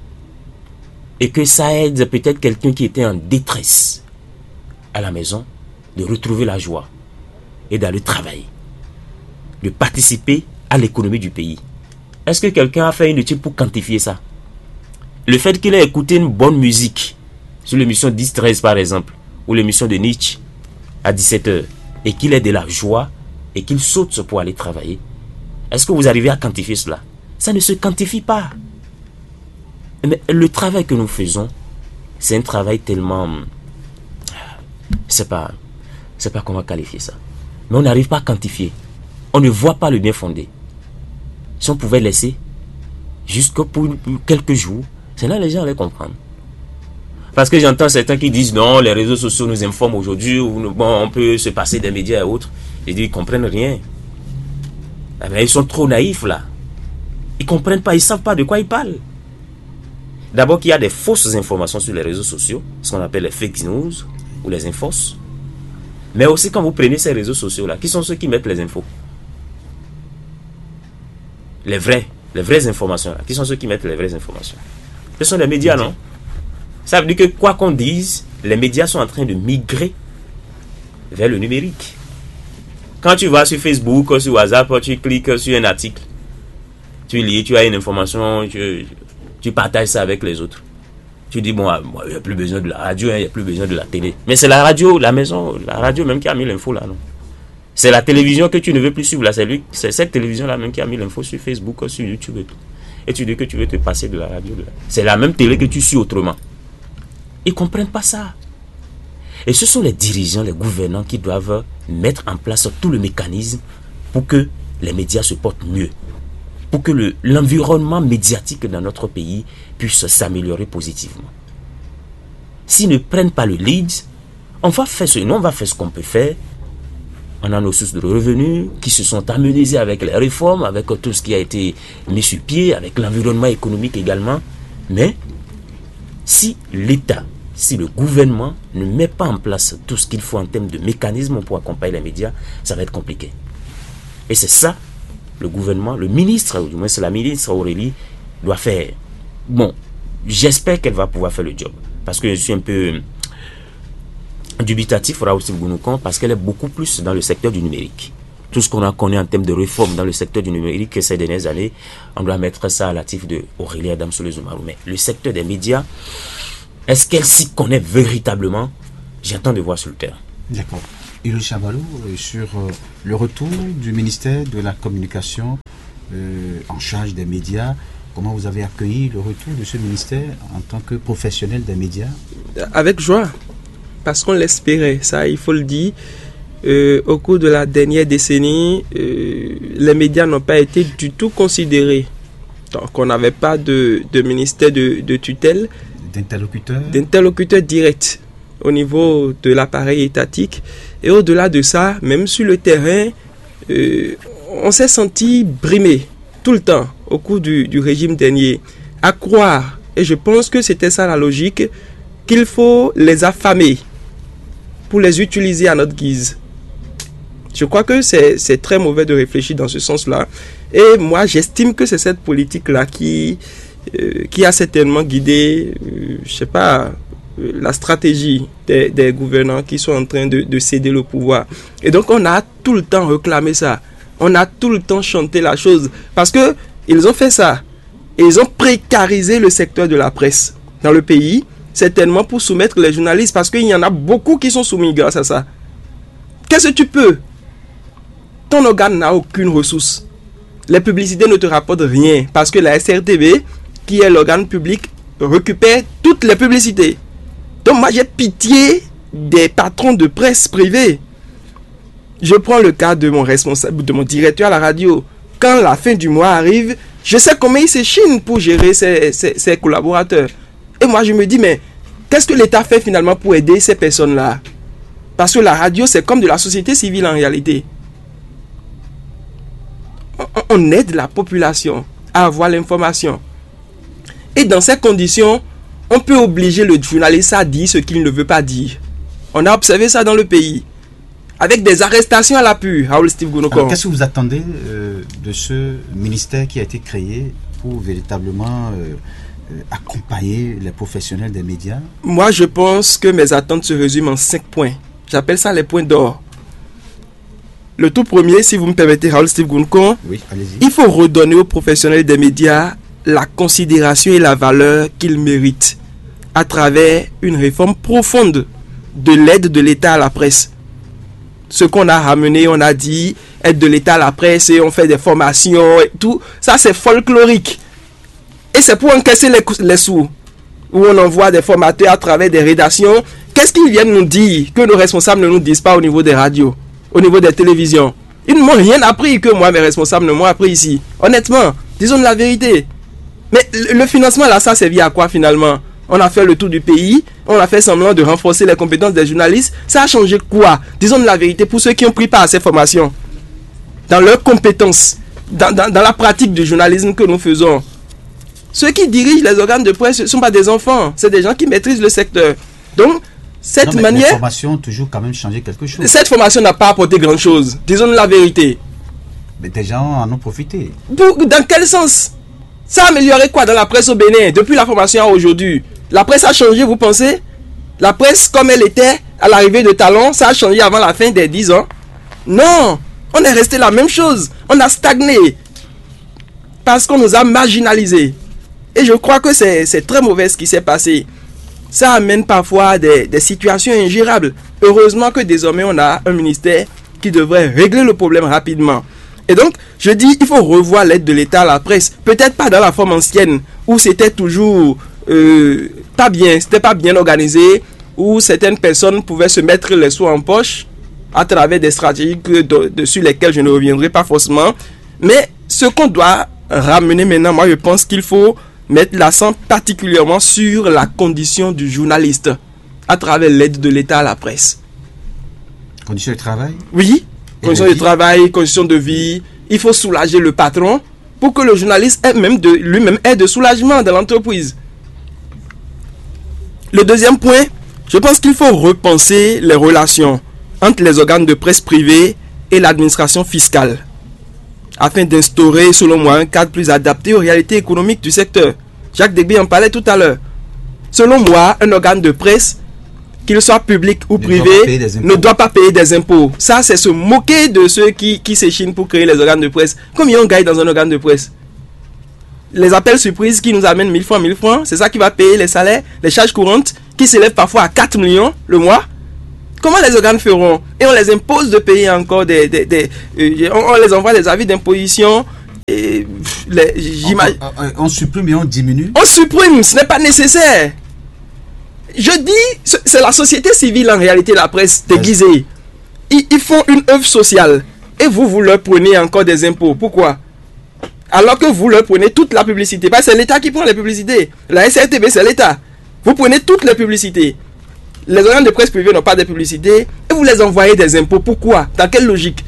Et que ça aide peut-être quelqu'un qui était en détresse à la maison de retrouver la joie et d'aller travailler, de participer à l'économie du pays. Est-ce que quelqu'un a fait une étude pour quantifier ça? Le fait qu'il ait écouté une bonne musique sur l'émission 10-13 par exemple, ou l'émission de Nietzsche à 17h, et qu'il ait de la joie et qu'il saute pour aller travailler, est-ce que vous arrivez à quantifier cela? Ça ne se quantifie pas. Mais le travail que nous faisons, c'est un travail tellement... C'est pas comment qualifier ça. Mais on n'arrive pas à quantifier. On ne voit pas le bien fondé. Si on pouvait laisser jusque pour quelques jours, c'est là que les gens allaient comprendre. Parce que j'entends certains qui disent non, les réseaux sociaux nous informent aujourd'hui, on peut se passer des médias et autres. Ils disent qu'ils ne comprennent rien. Eh bien, ils sont trop naïfs là. Ils ne comprennent pas, ils ne savent pas de quoi ils parlent. D'abord qu'il y a des fausses informations sur les réseaux sociaux, ce qu'on appelle les fake news ou les infos. Mais aussi quand vous prenez ces réseaux sociaux là, qui sont ceux qui mettent les infos? Les vraies informations là, qui sont ceux qui mettent les vraies informations? Ce sont les médias, non? Ça veut dire que quoi qu'on dise, les médias sont en train de migrer vers le numérique. Quand tu vas sur Facebook ou sur WhatsApp, tu cliques sur un article, tu lis, tu as une information, tu partages ça avec les autres. Tu dis, bon, il n'y a plus besoin de la radio, il n'y a plus besoin de la télé. Mais c'est la radio, la maison, la radio même qui a mis l'info là, non? C'est la télévision que tu ne veux plus suivre là, c'est cette télévision là même qui a mis l'info sur Facebook, sur YouTube et tout. Et tu dis que tu veux te passer de la radio. C'est la même télé que tu suis autrement. Ils ne comprennent pas ça. Et ce sont les dirigeants, les gouvernants qui doivent mettre en place tout le mécanisme pour que les médias se portent mieux. Pour que l'environnement médiatique dans notre pays puisse s'améliorer positivement. S'ils ne prennent pas le lead, on va faire ce qu'on peut faire. On a nos sources de revenus qui se sont amenuisées avec les réformes, avec tout ce qui a été mis sur pied, avec l'environnement économique également. Mais si l'État, si le gouvernement ne met pas en place tout ce qu'il faut en termes de mécanismes pour accompagner les médias, ça va être compliqué. Et c'est ça, le gouvernement, le ministre, ou du moins c'est la ministre Aurélie, doit faire. Bon, j'espère qu'elle va pouvoir faire le job. Parce que je suis un peu dubitatif, Raoul Gounoukan, parce qu'elle est beaucoup plus dans le secteur du numérique. tout ce qu'on a connu en termes de réforme dans le secteur du numérique ces dernières années, on doit mettre ça à l'actif de Aurélie Adamsoulou-Soumarou. Mais le secteur des médias, est-ce qu'elle s'y connaît véritablement? J'attends de voir sur le terrain. D'accord. Ulrich Abalo, sur le retour du ministère de la Communication en charge des médias, comment vous avez accueilli le retour de ce ministère en tant que professionnel des médias? Avec joie, parce qu'on l'espérait, ça il faut le dire. Au cours de la dernière décennie, les médias n'ont pas été du tout considérés. Donc on n'avait pas de ministère de tutelle, d'interlocuteur direct au niveau de l'appareil étatique. Et au-delà de ça, même sur le terrain, on s'est senti brimé tout le temps au cours du régime dernier. À croire, et je pense que c'était ça la logique, qu'il faut les affamer pour les utiliser à notre guise. Je crois que c'est très mauvais de réfléchir dans ce sens-là. Et moi, j'estime que c'est cette politique-là qui a certainement guidé, la stratégie des gouvernants qui sont en train de céder le pouvoir. Et donc, on a tout le temps réclamé ça. On a tout le temps chanté la chose. Parce que ils ont fait ça. Et ils ont précarisé le secteur de la presse dans le pays, certainement pour soumettre les journalistes. Parce qu'il y en a beaucoup qui sont soumis grâce à ça. Qu'est-ce que tu peux? Ton organe n'a aucune ressource. Les publicités ne te rapportent rien parce que la SRTV, qui est l'organe public, récupère toutes les publicités. Donc moi j'ai pitié des patrons de presse privée. Je prends le cas de mon responsable, de mon directeur à la radio. Quand la fin du mois arrive, je sais comment il s'échine pour gérer ses collaborateurs. Et moi je me dis, mais qu'est-ce que l'État fait finalement pour aider ces personnes-là? Parce que la radio c'est comme de la société civile en réalité. On aide la population à avoir l'information. Et dans ces conditions, on peut obliger le journaliste à dire ce qu'il ne veut pas dire. On a observé ça dans le pays. Avec des arrestations à l'appui. Qu'est-ce que vous attendez de ce ministère qui a été créé pour véritablement accompagner les professionnels des médias? Moi, je pense que mes attentes se résument en 5 points. J'appelle ça les points d'or. Le tout premier, si vous me permettez, Raoul Steve Gounko, oui, allez-y. Il faut redonner aux professionnels des médias la considération et la valeur qu'ils méritent à travers une réforme profonde de l'aide de l'État à la presse. Ce qu'on a ramené, on a dit aide de l'État à la presse et on fait des formations et tout. Ça, c'est folklorique. Et c'est pour encaisser les sous. Où on envoie des formateurs à travers des rédactions. Qu'est-ce qu'ils viennent nous dire que nos responsables ne nous disent pas au niveau des radios, au niveau des télévisions? Ils ne m'ont rien appris que moi, mes responsables ne m'ont appris ici. Honnêtement, disons la vérité. Mais le financement là, ça servait à quoi finalement? On a fait le tour du pays, on a fait semblant de renforcer les compétences des journalistes. Ça a changé quoi? Disons la vérité pour ceux qui ont pris part à ces formations. Dans leurs compétences, dans la pratique du journalisme que nous faisons. Ceux qui dirigent les organes de presse ne sont pas des enfants, c'est des gens qui maîtrisent le secteur. Donc, cette manière... Les formations ont toujours quand même changé quelque chose. Cette formation n'a pas apporté grand-chose. Disons la vérité. Mais des gens en ont profité. Dans quel sens? Ça a amélioré quoi dans la presse au Bénin depuis la formation à aujourd'hui? La presse a changé, vous pensez? La presse comme elle était à l'arrivée de Talon, ça a changé avant la fin des 10 ans? Non! On est resté la même chose. On a stagné. Parce qu'on nous a marginalisés. Et je crois que c'est très mauvais ce qui s'est passé. Ça amène parfois des situations ingérables. Heureusement que désormais on a un ministère qui devrait régler le problème rapidement. Et donc, je dis, il faut revoir l'aide de l'État à la presse. Peut-être pas dans la forme ancienne, où c'était toujours pas bien, c'était pas bien organisé, où certaines personnes pouvaient se mettre les sous en poche à travers des stratégies sur lesquelles je ne reviendrai pas forcément. Mais ce qu'on doit ramener maintenant, moi je pense qu'il faut mettre l'accent particulièrement sur la condition du journaliste à travers l'aide de l'État à la presse. Conditions de travail? Oui, conditions de travail, conditions de vie. Il faut soulager le patron pour que le journaliste lui-même ait de soulagement dans l'entreprise. Le deuxième point, je pense qu'il faut repenser les relations entre les organes de presse privés et l'administration fiscale, afin d'instaurer, selon moi, un cadre plus adapté aux réalités économiques du secteur. Jacques Degby en parlait tout à l'heure. Selon moi, un organe de presse qu'il soit public ou privé, ne doit pas payer des impôts. Ça, c'est se moquer de ceux qui s'échinent pour créer les organes de presse. Combien on gagne dans un organe de presse? Les appels surprises qui nous amènent 1000 francs, c'est ça qui va payer les salaires, les charges courantes, qui s'élèvent parfois à 4 millions le mois. Comment les organes feront? Et on les impose de payer encore on les envoie des avis d'imposition. On supprime et on diminue. On supprime, ce n'est pas nécessaire. Je dis, c'est la société civile en réalité, la presse déguisée. Ils font une œuvre sociale et vous leur prenez encore des impôts. Pourquoi? Alors que vous leur prenez toute la publicité. Parce que c'est l'État qui prend les publicités. La SRTB, c'est l'État. Vous prenez toutes les publicités. Les organes de presse privés n'ont pas de publicité et vous les envoyez des impôts. Pourquoi? Dans quelle logique?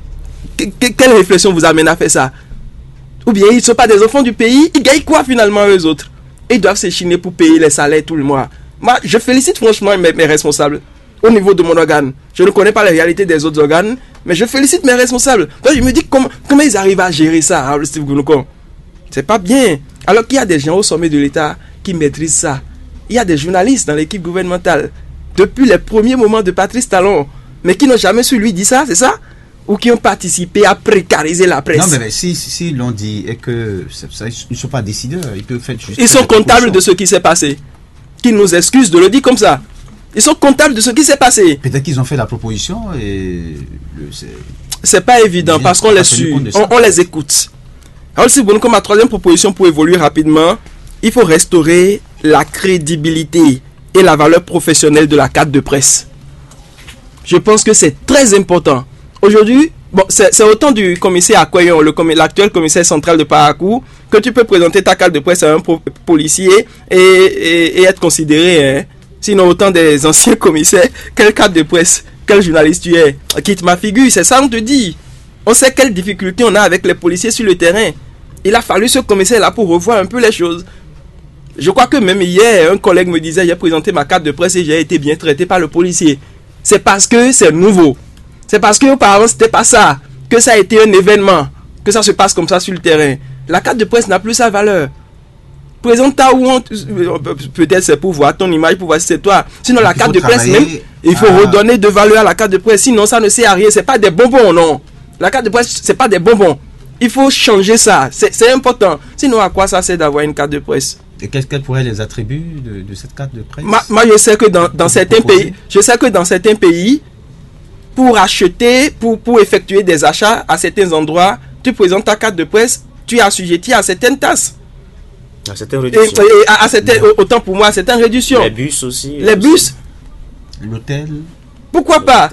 Quelle réflexion vous amène à faire ça? Ou bien ils ne sont pas des enfants du pays, ils gagnent quoi finalement eux autres? Ils doivent s'échiner pour payer les salaires tout le mois. Moi, je félicite franchement mes responsables au niveau de mon organe. Je ne connais pas la réalité des autres organes, mais je félicite mes responsables. Donc je me dis comment ils arrivent à gérer ça, hein, Steve Gounouko? C'est pas bien. Alors qu'il y a des gens au sommet de l'État qui maîtrisent ça. Il y a des journalistes dans l'équipe gouvernementale, depuis les premiers moments de Patrice Talon, mais qui n'ont jamais su lui dire ça, c'est ça? Ou qui ont participé à précariser la presse. Non, mais si l'on dit et que ils ne sont pas décideurs, ils peuvent faire juste. Ils sont comptables de ce qui s'est passé. Qu'ils nous excusent de le dire comme ça. Ils sont comptables de ce qui s'est passé. Peut-être qu'ils ont fait la proposition et c'est pas évident parce qu'on les suit, on les écoute. Alors si bon, comme ma troisième proposition pour évoluer rapidement, il faut restaurer la crédibilité et la valeur professionnelle de la carte de presse. Je pense que c'est très important. Aujourd'hui, bon, c'est autant du commissaire Akwayon, l'actuel commissaire central de Parakou, que tu peux présenter ta carte de presse à un policier et être considéré. Hein. Sinon, autant des anciens commissaires, quelle carte de presse, quel journaliste tu es? Quitte ma figure, c'est ça on te dit. On sait quelles difficultés on a avec les policiers sur le terrain. Il a fallu ce commissaire-là pour revoir un peu les choses. Je crois que même hier, un collègue me disait, j'ai présenté ma carte de presse et j'ai été bien traité par le policier. C'est parce que c'est nouveau. C'est parce qu'auparavant, c'était pas ça. Que ça a été un événement. Que ça se passe comme ça sur le terrain. La carte de presse n'a plus sa valeur. Présente-ta où peut-être c'est pour voir ton image, pour voir si c'est toi. Sinon, la carte de presse, même, il faut redonner de valeur à la carte de presse. Sinon, ça ne sert à rien. C'est pas des bonbons, non. La carte de presse, c'est pas des bonbons. Il faut changer ça. C'est important. Sinon, à quoi ça sert d'avoir une carte de presse? Et quels pourraient les attributs de cette carte de presse? Moi, je sais que dans certains pays, pour acheter, pour effectuer des achats à certains endroits, tu présentes ta carte de presse, tu es assujetti à certaines tasses. À certaines réductions. Autant pour moi, à certaines réductions. Les bus aussi. Les bus. L'hôtel. Pourquoi pas?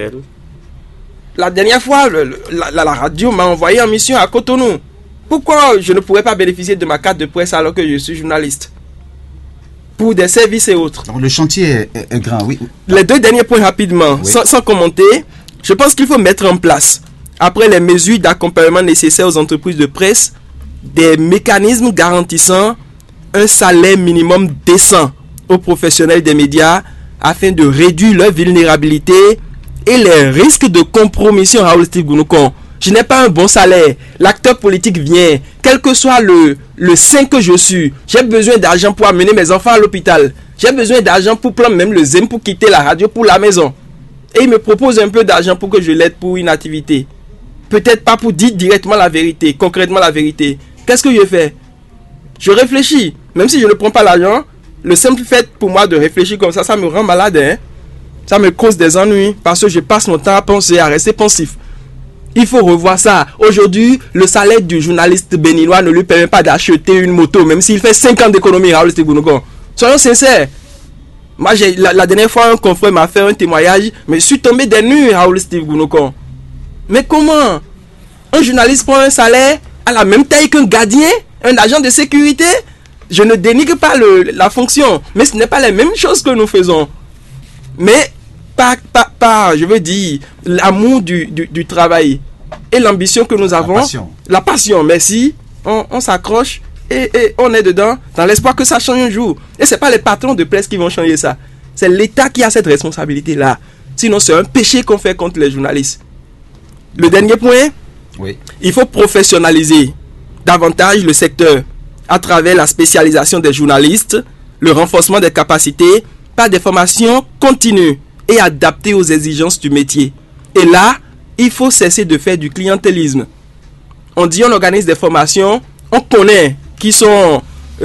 La dernière fois, la radio m'a envoyé en mission à Cotonou. Pourquoi je ne pourrais pas bénéficier de ma carte de presse alors que je suis journaliste? Pour des services et autres. Donc le chantier est grand, oui. Les deux derniers points rapidement, oui. sans commenter. Je pense qu'il faut mettre en place, après les mesures d'accompagnement nécessaires aux entreprises de presse, des mécanismes garantissant un salaire minimum décent aux professionnels des médias afin de réduire leur vulnérabilité et les risques de compromission. Raoul Steve Gounouko, je n'ai pas un bon salaire. L'acteur politique vient, quel que soit le saint que je suis. J'ai besoin d'argent pour amener mes enfants à l'hôpital. J'ai besoin d'argent pour prendre même le ZEM pour quitter la radio pour la maison. Et il me propose un peu d'argent pour que je l'aide pour une activité. Peut-être pas pour dire directement la vérité, concrètement la vérité. Qu'est-ce que je fais? Je réfléchis. Même si je ne prends pas l'argent, le simple fait pour moi de réfléchir comme ça me rend malade. Hein? Ça me cause des ennuis parce que je passe mon temps à penser, à rester pensif. Il faut revoir ça. Aujourd'hui, le salaire du journaliste béninois ne lui permet pas d'acheter une moto, même s'il fait 5 ans d'économie, Raoul Steve Gounouko. Soyons sincères. Moi, la dernière fois, un confrère m'a fait un témoignage, mais je suis tombé des nues, Raoul Steve Gounouko. Mais comment? Un journaliste prend un salaire à la même taille qu'un gardien, un agent de sécurité? Je ne dénigre pas la fonction, mais ce n'est pas la même chose que nous faisons. Mais je veux dire, l'amour du travail et l'ambition que nous avons. La passion, merci. On s'accroche et on est dedans dans l'espoir que ça change un jour. Et ce n'est pas les patrons de presse qui vont changer ça. C'est l'État qui a cette responsabilité-là. Sinon, c'est un péché qu'on fait contre les journalistes. Le dernier point, oui. Il faut professionnaliser davantage le secteur à travers la spécialisation des journalistes, le renforcement des capacités par des formations continues et adaptées aux exigences du métier. Et là, il faut cesser de faire du clientélisme. On dit on organise des formations, on connaît qui sont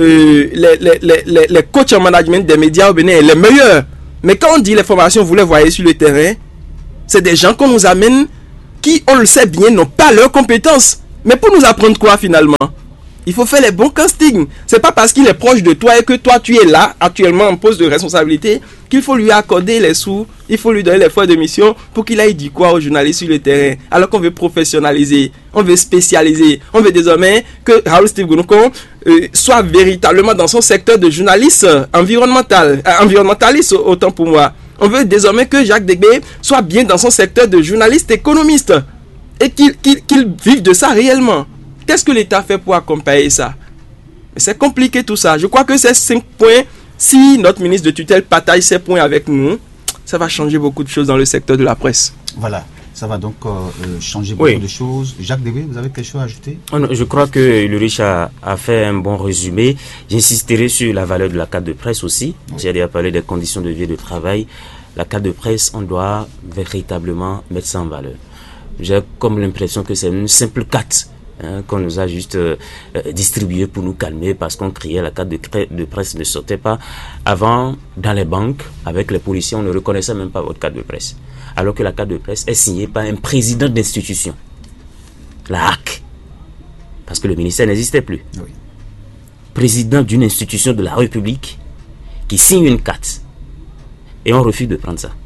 les coachs en management des médias au Bénin, les meilleurs. Mais quand on dit les formations, vous les voyez sur le terrain, c'est des gens qu'on nous amène qui, on le sait bien, n'ont pas leurs compétences. Mais pour nous apprendre quoi finalement? Il faut faire les bons castings. C'est pas parce qu'il est proche de toi et que toi tu es là, actuellement en poste de responsabilité, qu'il faut lui accorder les sous, il faut lui donner les feuilles de mission pour qu'il aille dire quoi aux journalistes sur le terrain. Alors qu'on veut professionnaliser, on veut spécialiser, on veut désormais que Raoul Steve Gounoucon soit véritablement dans son secteur de journaliste environnementaliste autant pour moi. On veut désormais que Jacques Degbé soit bien dans son secteur de journaliste économiste et qu'il vive de ça réellement. Qu'est-ce que l'État fait pour accompagner ça? C'est compliqué tout ça. Je crois que ces 5 points, si notre ministre de tutelle partage ces points avec nous, ça va changer beaucoup de choses dans le secteur de la presse. Voilà, ça va donc changer beaucoup de choses. Jacques Degbé, vous avez quelque chose à ajouter? Je crois que Ulrich a fait un bon résumé. J'insisterai sur la valeur de la carte de presse aussi. J'ai déjà parlé des conditions de vie et de travail. La carte de presse, on doit véritablement mettre ça en valeur. J'ai comme l'impression que c'est une simple carte qu'on nous a juste distribué pour nous calmer parce qu'on criait la carte de presse ne sortait pas. Avant, dans les banques, avec les policiers, on ne reconnaissait même pas votre carte de presse. Alors que la carte de presse est signée par un président d'institution. La HAC. Parce que le ministère n'existait plus. Oui. Président d'une institution de la République qui signe une carte. Et on refuse de prendre ça.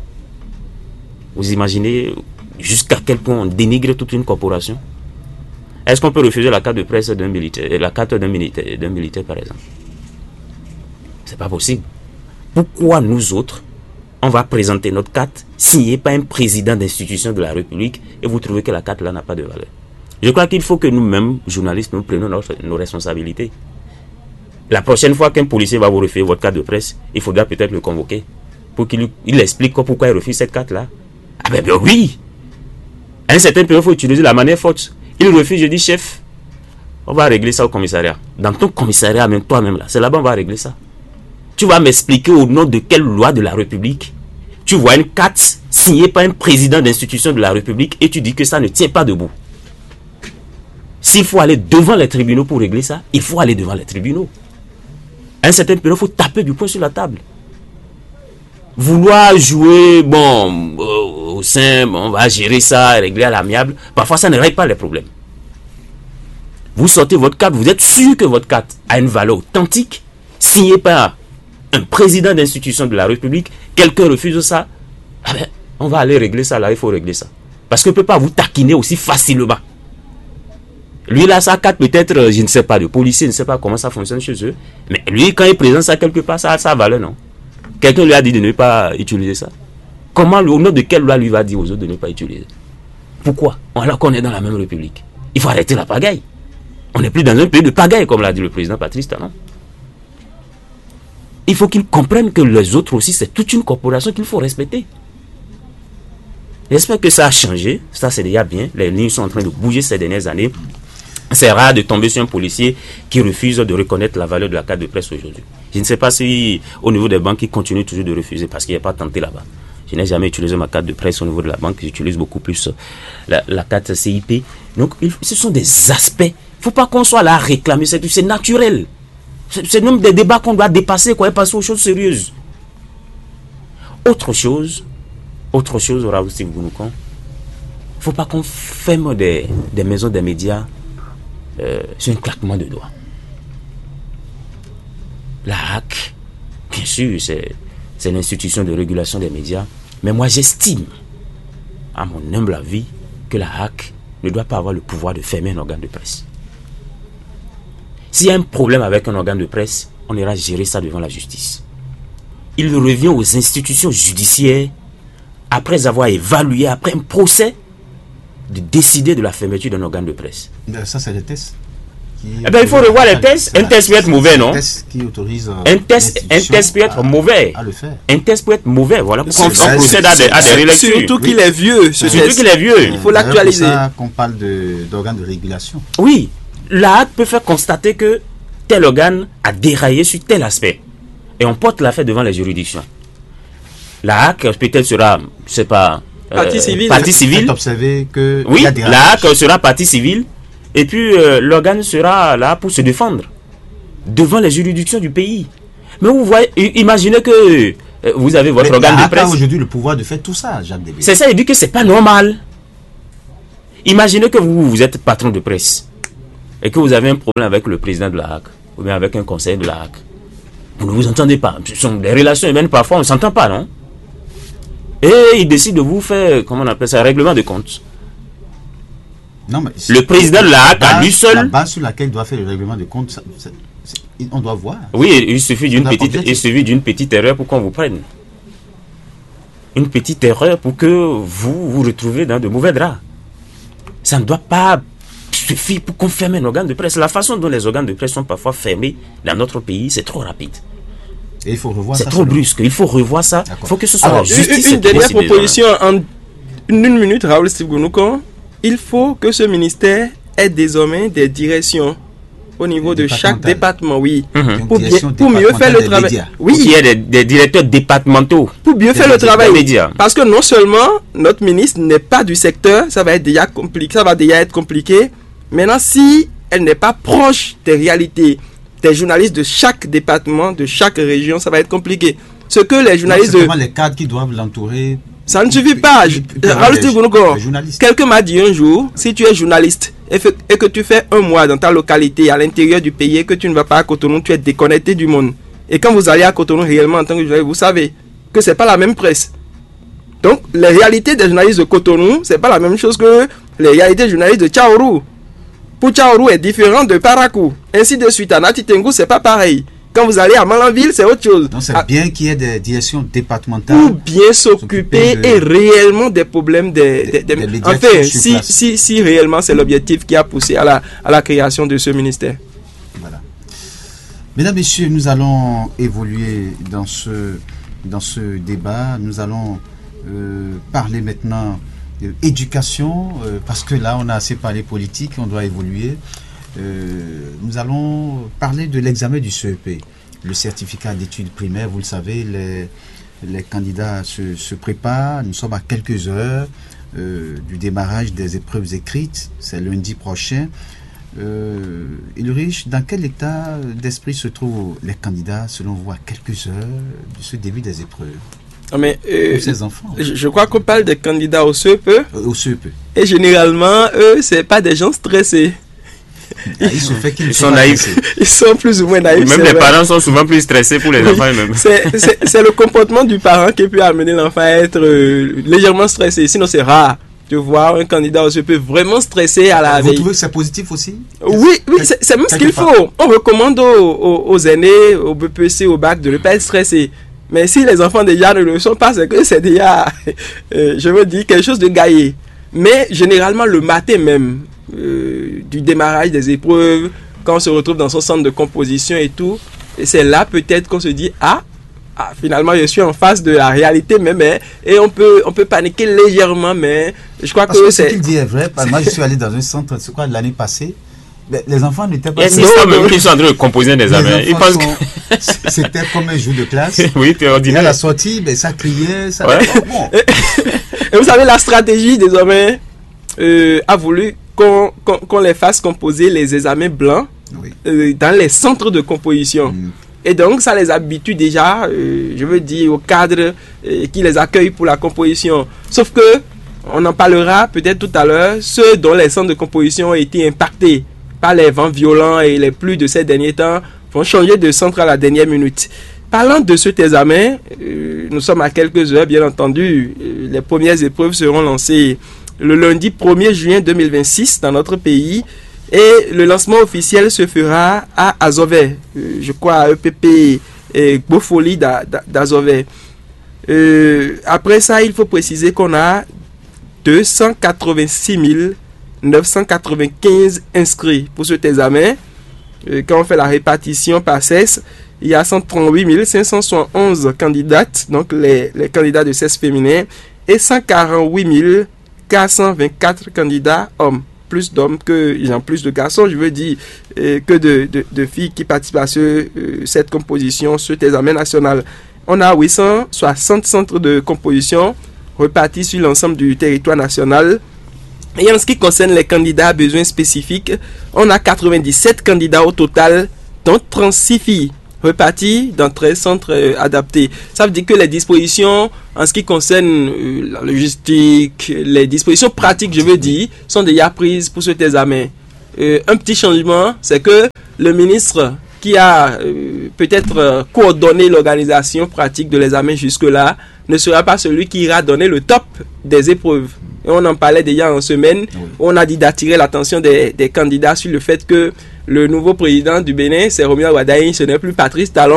Vous imaginez jusqu'à quel point on dénigre toute une corporation? Est-ce qu'on peut refuser la carte de presse d'un militaire, la carte d'un militaire par exemple? C'est pas possible. Pourquoi nous autres, on va présenter notre carte signée par un président d'institution de la République et vous trouvez que la carte là n'a pas de valeur? Je crois qu'il faut que nous-mêmes, journalistes, nous prenions nos responsabilités. La prochaine fois qu'un policier va vous refuser votre carte de presse, il faudra peut-être le convoquer pour qu'il explique pourquoi il refuse cette carte-là. Ah ben oui! À un certain point, il faut utiliser la manière forte. Il refuse, je dis chef, on va régler ça au commissariat. Dans ton commissariat, même toi-même là, c'est là-bas on va régler ça. Tu vas m'expliquer au nom de quelle loi de la République tu vois une carte signée par un président d'institution de la République et tu dis que ça ne tient pas debout. S'il faut aller devant les tribunaux pour régler ça, il faut aller devant les tribunaux. À un certain point, il faut taper du poing sur la table. Vouloir jouer, au simple, on va gérer ça, régler à l'amiable, parfois ça ne règle pas les problèmes. Vous sortez votre carte, vous êtes sûr que votre carte a une valeur authentique, signée par un président d'institution de la République, quelqu'un refuse ça, on va aller régler ça là, il faut régler ça. Parce qu'on ne peut pas vous taquiner aussi facilement. Lui là, sa carte peut-être, je ne sais pas, de policier, je ne sais pas comment ça fonctionne chez eux, mais lui quand il présente ça quelque part, ça a sa valeur, non? Quelqu'un lui a dit de ne pas utiliser ça. Comment, au nom de quelle loi lui va dire aux autres de ne pas utiliser? Pourquoi? Alors qu'on est dans la même République. Il faut arrêter la pagaille. On n'est plus dans un pays de pagaille, comme l'a dit le président Patrice Talon. Il faut qu'ils comprennent que les autres aussi, c'est toute une corporation qu'il faut respecter. J'espère que ça a changé. Ça, c'est déjà bien. Les lignes sont en train de bouger ces dernières années. C'est rare de tomber sur un policier qui refuse de reconnaître la valeur de la carte de presse aujourd'hui. Je ne sais pas si au niveau des banques, ils continuent toujours de refuser parce qu'il n'y a pas tenté là-bas. Je n'ai jamais utilisé ma carte de presse au niveau de la banque. J'utilise beaucoup plus la carte CIP. Donc, ce sont des aspects. Il ne faut pas qu'on soit là à réclamer. C'est naturel. C'est même des débats qu'on doit dépasser, et passer aux choses sérieuses. Autre chose, Raoul Steve Gounoucon, il ne faut pas qu'on ferme des maisons des médias sur un claquement de doigts. La HAC, bien sûr, c'est l'institution de régulation des médias, mais moi j'estime, à mon humble avis, que la HAC ne doit pas avoir le pouvoir de fermer un organe de presse. S'il y a un problème avec un organe de presse, on ira gérer ça devant la justice. Il revient aux institutions judiciaires, après avoir évalué, après un procès, de décider de la fermeture d'un organe de presse. Ça, c'est des tests. Il faut revoir les tests. Un test peut être mauvais, non? Un test qui autorise un test peut être mauvais. À le faire. Un test peut être mauvais. Voilà pourquoi on procède à des rélectures. Surtout qu'il est vieux. Surtout qu'il est vieux. Il faut l'actualiser. C'est ça qu'on parle d'organes de régulation. Oui. La HAC peut faire constater que tel organe a déraillé sur tel aspect. Et on porte l'affaire devant les juridictions. La HAC peut-être sera, je sais pas, Partie civile. Partie civile. Observer que Oui, il y a des la HAC sera partie civile. Et puis l'organe sera là pour se défendre devant les juridictions du pays. Mais vous voyez, imaginez que vous avez votre organe de presse. Aujourd'hui le pouvoir de faire tout ça, Jacques Débé. C'est ça, il dit que c'est pas normal. Imaginez que vous êtes patron de presse et que vous avez un problème avec le président de la HAC ou bien avec un conseiller de la HAC. Vous ne vous entendez pas. Ce sont des relations humaines, parfois on ne s'entend pas, non? Et il décide de vous faire, comment on appelle ça, un règlement de compte. Non, mais le président de la HAC à lui seul. La base sur laquelle il doit faire le règlement de compte, on doit voir. Oui, il suffit d'une petite erreur pour qu'on vous prenne. Une petite erreur pour que vous vous retrouvez dans de mauvais draps. Ça ne doit pas suffire pour qu'on ferme un organe de presse. La façon dont les organes de presse sont parfois fermés dans notre pays, c'est trop rapide. Et il faut revoir ça. C'est trop brusque. Il faut revoir ça. Il faut que ce soit alors, la justice. Une dernière proposition en une minute, Raoul Steve Gounouko. Il faut que ce ministère ait désormais des directions au niveau de chaque département, oui. Pour mieux faire le travail. Oui. Il y a des directeurs départementaux. Pour mieux faire le travail. Parce que non seulement notre ministre n'est pas du secteur, ça va être déjà compliqué, ça va déjà être compliqué. Maintenant, si elle n'est pas proche des réalités, des journalistes de chaque département, de chaque région, ça va être compliqué. Ce que les journalistes les cadres qui doivent l'entourer. Ça ne suffit pas. Quelqu'un m'a dit un jour, si tu es journaliste et que tu fais un mois dans ta localité à l'intérieur du pays et que tu ne vas pas à Cotonou, tu es déconnecté du monde. Et quand vous allez à Cotonou réellement en tant que journaliste, vous savez que c'est pas la même presse. Donc, les réalités des journalistes de Cotonou, c'est pas la même chose que les réalités des journalistes de Tchaourou. Pour Tchaourou est différent de Parakou. Ainsi de suite. À Nati Tengou, c'est pas pareil. Quand vous allez à Malanville, c'est autre chose. Donc c'est bien qu'il y ait des directions départementales. Pour bien s'occuper et réellement des problèmes des enfin, si réellement c'est l'objectif qui a poussé à la création de ce ministère. Voilà. Mesdames, Messieurs, nous allons évoluer dans ce débat. Nous allons parler maintenant d'éducation, parce que là, on a assez parlé politique, on doit évoluer. Nous allons parler de l'examen du CEP, le certificat d'études primaires. Vous le savez, les candidats se préparent. Nous sommes à quelques heures du démarrage des épreuves écrites. C'est lundi prochain. Ulrich, dans quel état d'esprit se trouvent les candidats, selon vous, à quelques heures de ce début des épreuves? Non mais, ces enfants. Je crois qu'on parle des candidats au CEP. Au CEP. Et généralement, eux, c'est pas des gens stressés. Ils sont naïfs. Ils sont plus ou moins naïfs. Même les parents sont souvent plus stressés pour les enfants eux-mêmes. C'est le comportement du parent qui peut amener l'enfant à être légèrement stressé. Sinon, c'est rare de voir un candidat au CEP vraiment stressé à la veille. Vous trouvez que c'est positif aussi? Oui, c'est même ce qu'il faut. On recommande aux aînés, au BPC, au bac de ne pas être stressé. Mais si les enfants déjà ne le sont pas, c'est que c'est déjà, je veux dire, quelque chose de gaillé. Mais généralement, le matin même, du démarrage des épreuves, quand on se retrouve dans son centre de composition et tout, et c'est là peut-être qu'on se dit finalement je suis en face de la réalité même, et on peut paniquer légèrement, mais je crois que ce qu'il dit est vrai. Moi je suis allé dans un centre, c'est quoi, l'année passée, les enfants n'étaient pas... Ils sont en train de composer des examens. Ils pensent que c'était comme un jour de classe. Oui, c'est ordinaire. À la sortie, ça criait, ça... Ouais. Bon. Et vous savez, la stratégie désormais a voulu qu'on les fasse composer les examens blancs dans les centres de composition. Et donc, ça les habitue déjà, je veux dire, au cadre qui les accueille pour la composition. Sauf que, on en parlera peut-être tout à l'heure, ceux dont les centres de composition ont été impactés par les vents violents et les pluies de ces derniers temps vont changer de centre à la dernière minute. Parlant de cet examen, nous sommes à quelques heures, bien entendu. Les premières épreuves seront lancées le lundi 1er juin 2026 dans notre pays. Et le lancement officiel se fera à Azové, je crois à EPP et Bofoli d'Azové. Après ça, il faut préciser qu'on a 286 995 inscrits pour cet examen. Quand on fait la répartition par sexe, il y a 138 571 candidates, donc les candidats de sexe féminin, et 148 424 candidats hommes. Plus d'hommes plus de garçons, je veux dire, que de filles qui participent à cette composition, cet examen national. on a 860 centres de composition repartis sur l'ensemble du territoire national. Et en ce qui concerne les candidats à besoins spécifiques, on a 97 candidats au total, dont 36 filles, repartis dans 13 centres adaptés. Ça veut dire que les dispositions, en ce qui concerne la logistique, les dispositions pratiques, je veux dire, sont déjà prises pour cet examen. Un petit changement, c'est que le ministre qui a peut-être coordonné l'organisation pratique de l'examen jusque-là ne sera pas celui qui ira donner le top des épreuves. Et on en parlait déjà en semaine. Oui. On a dit d'attirer l'attention des candidats sur le fait que le nouveau président du Bénin, c'est Romuald Wardani, ce n'est plus Patrice Talon.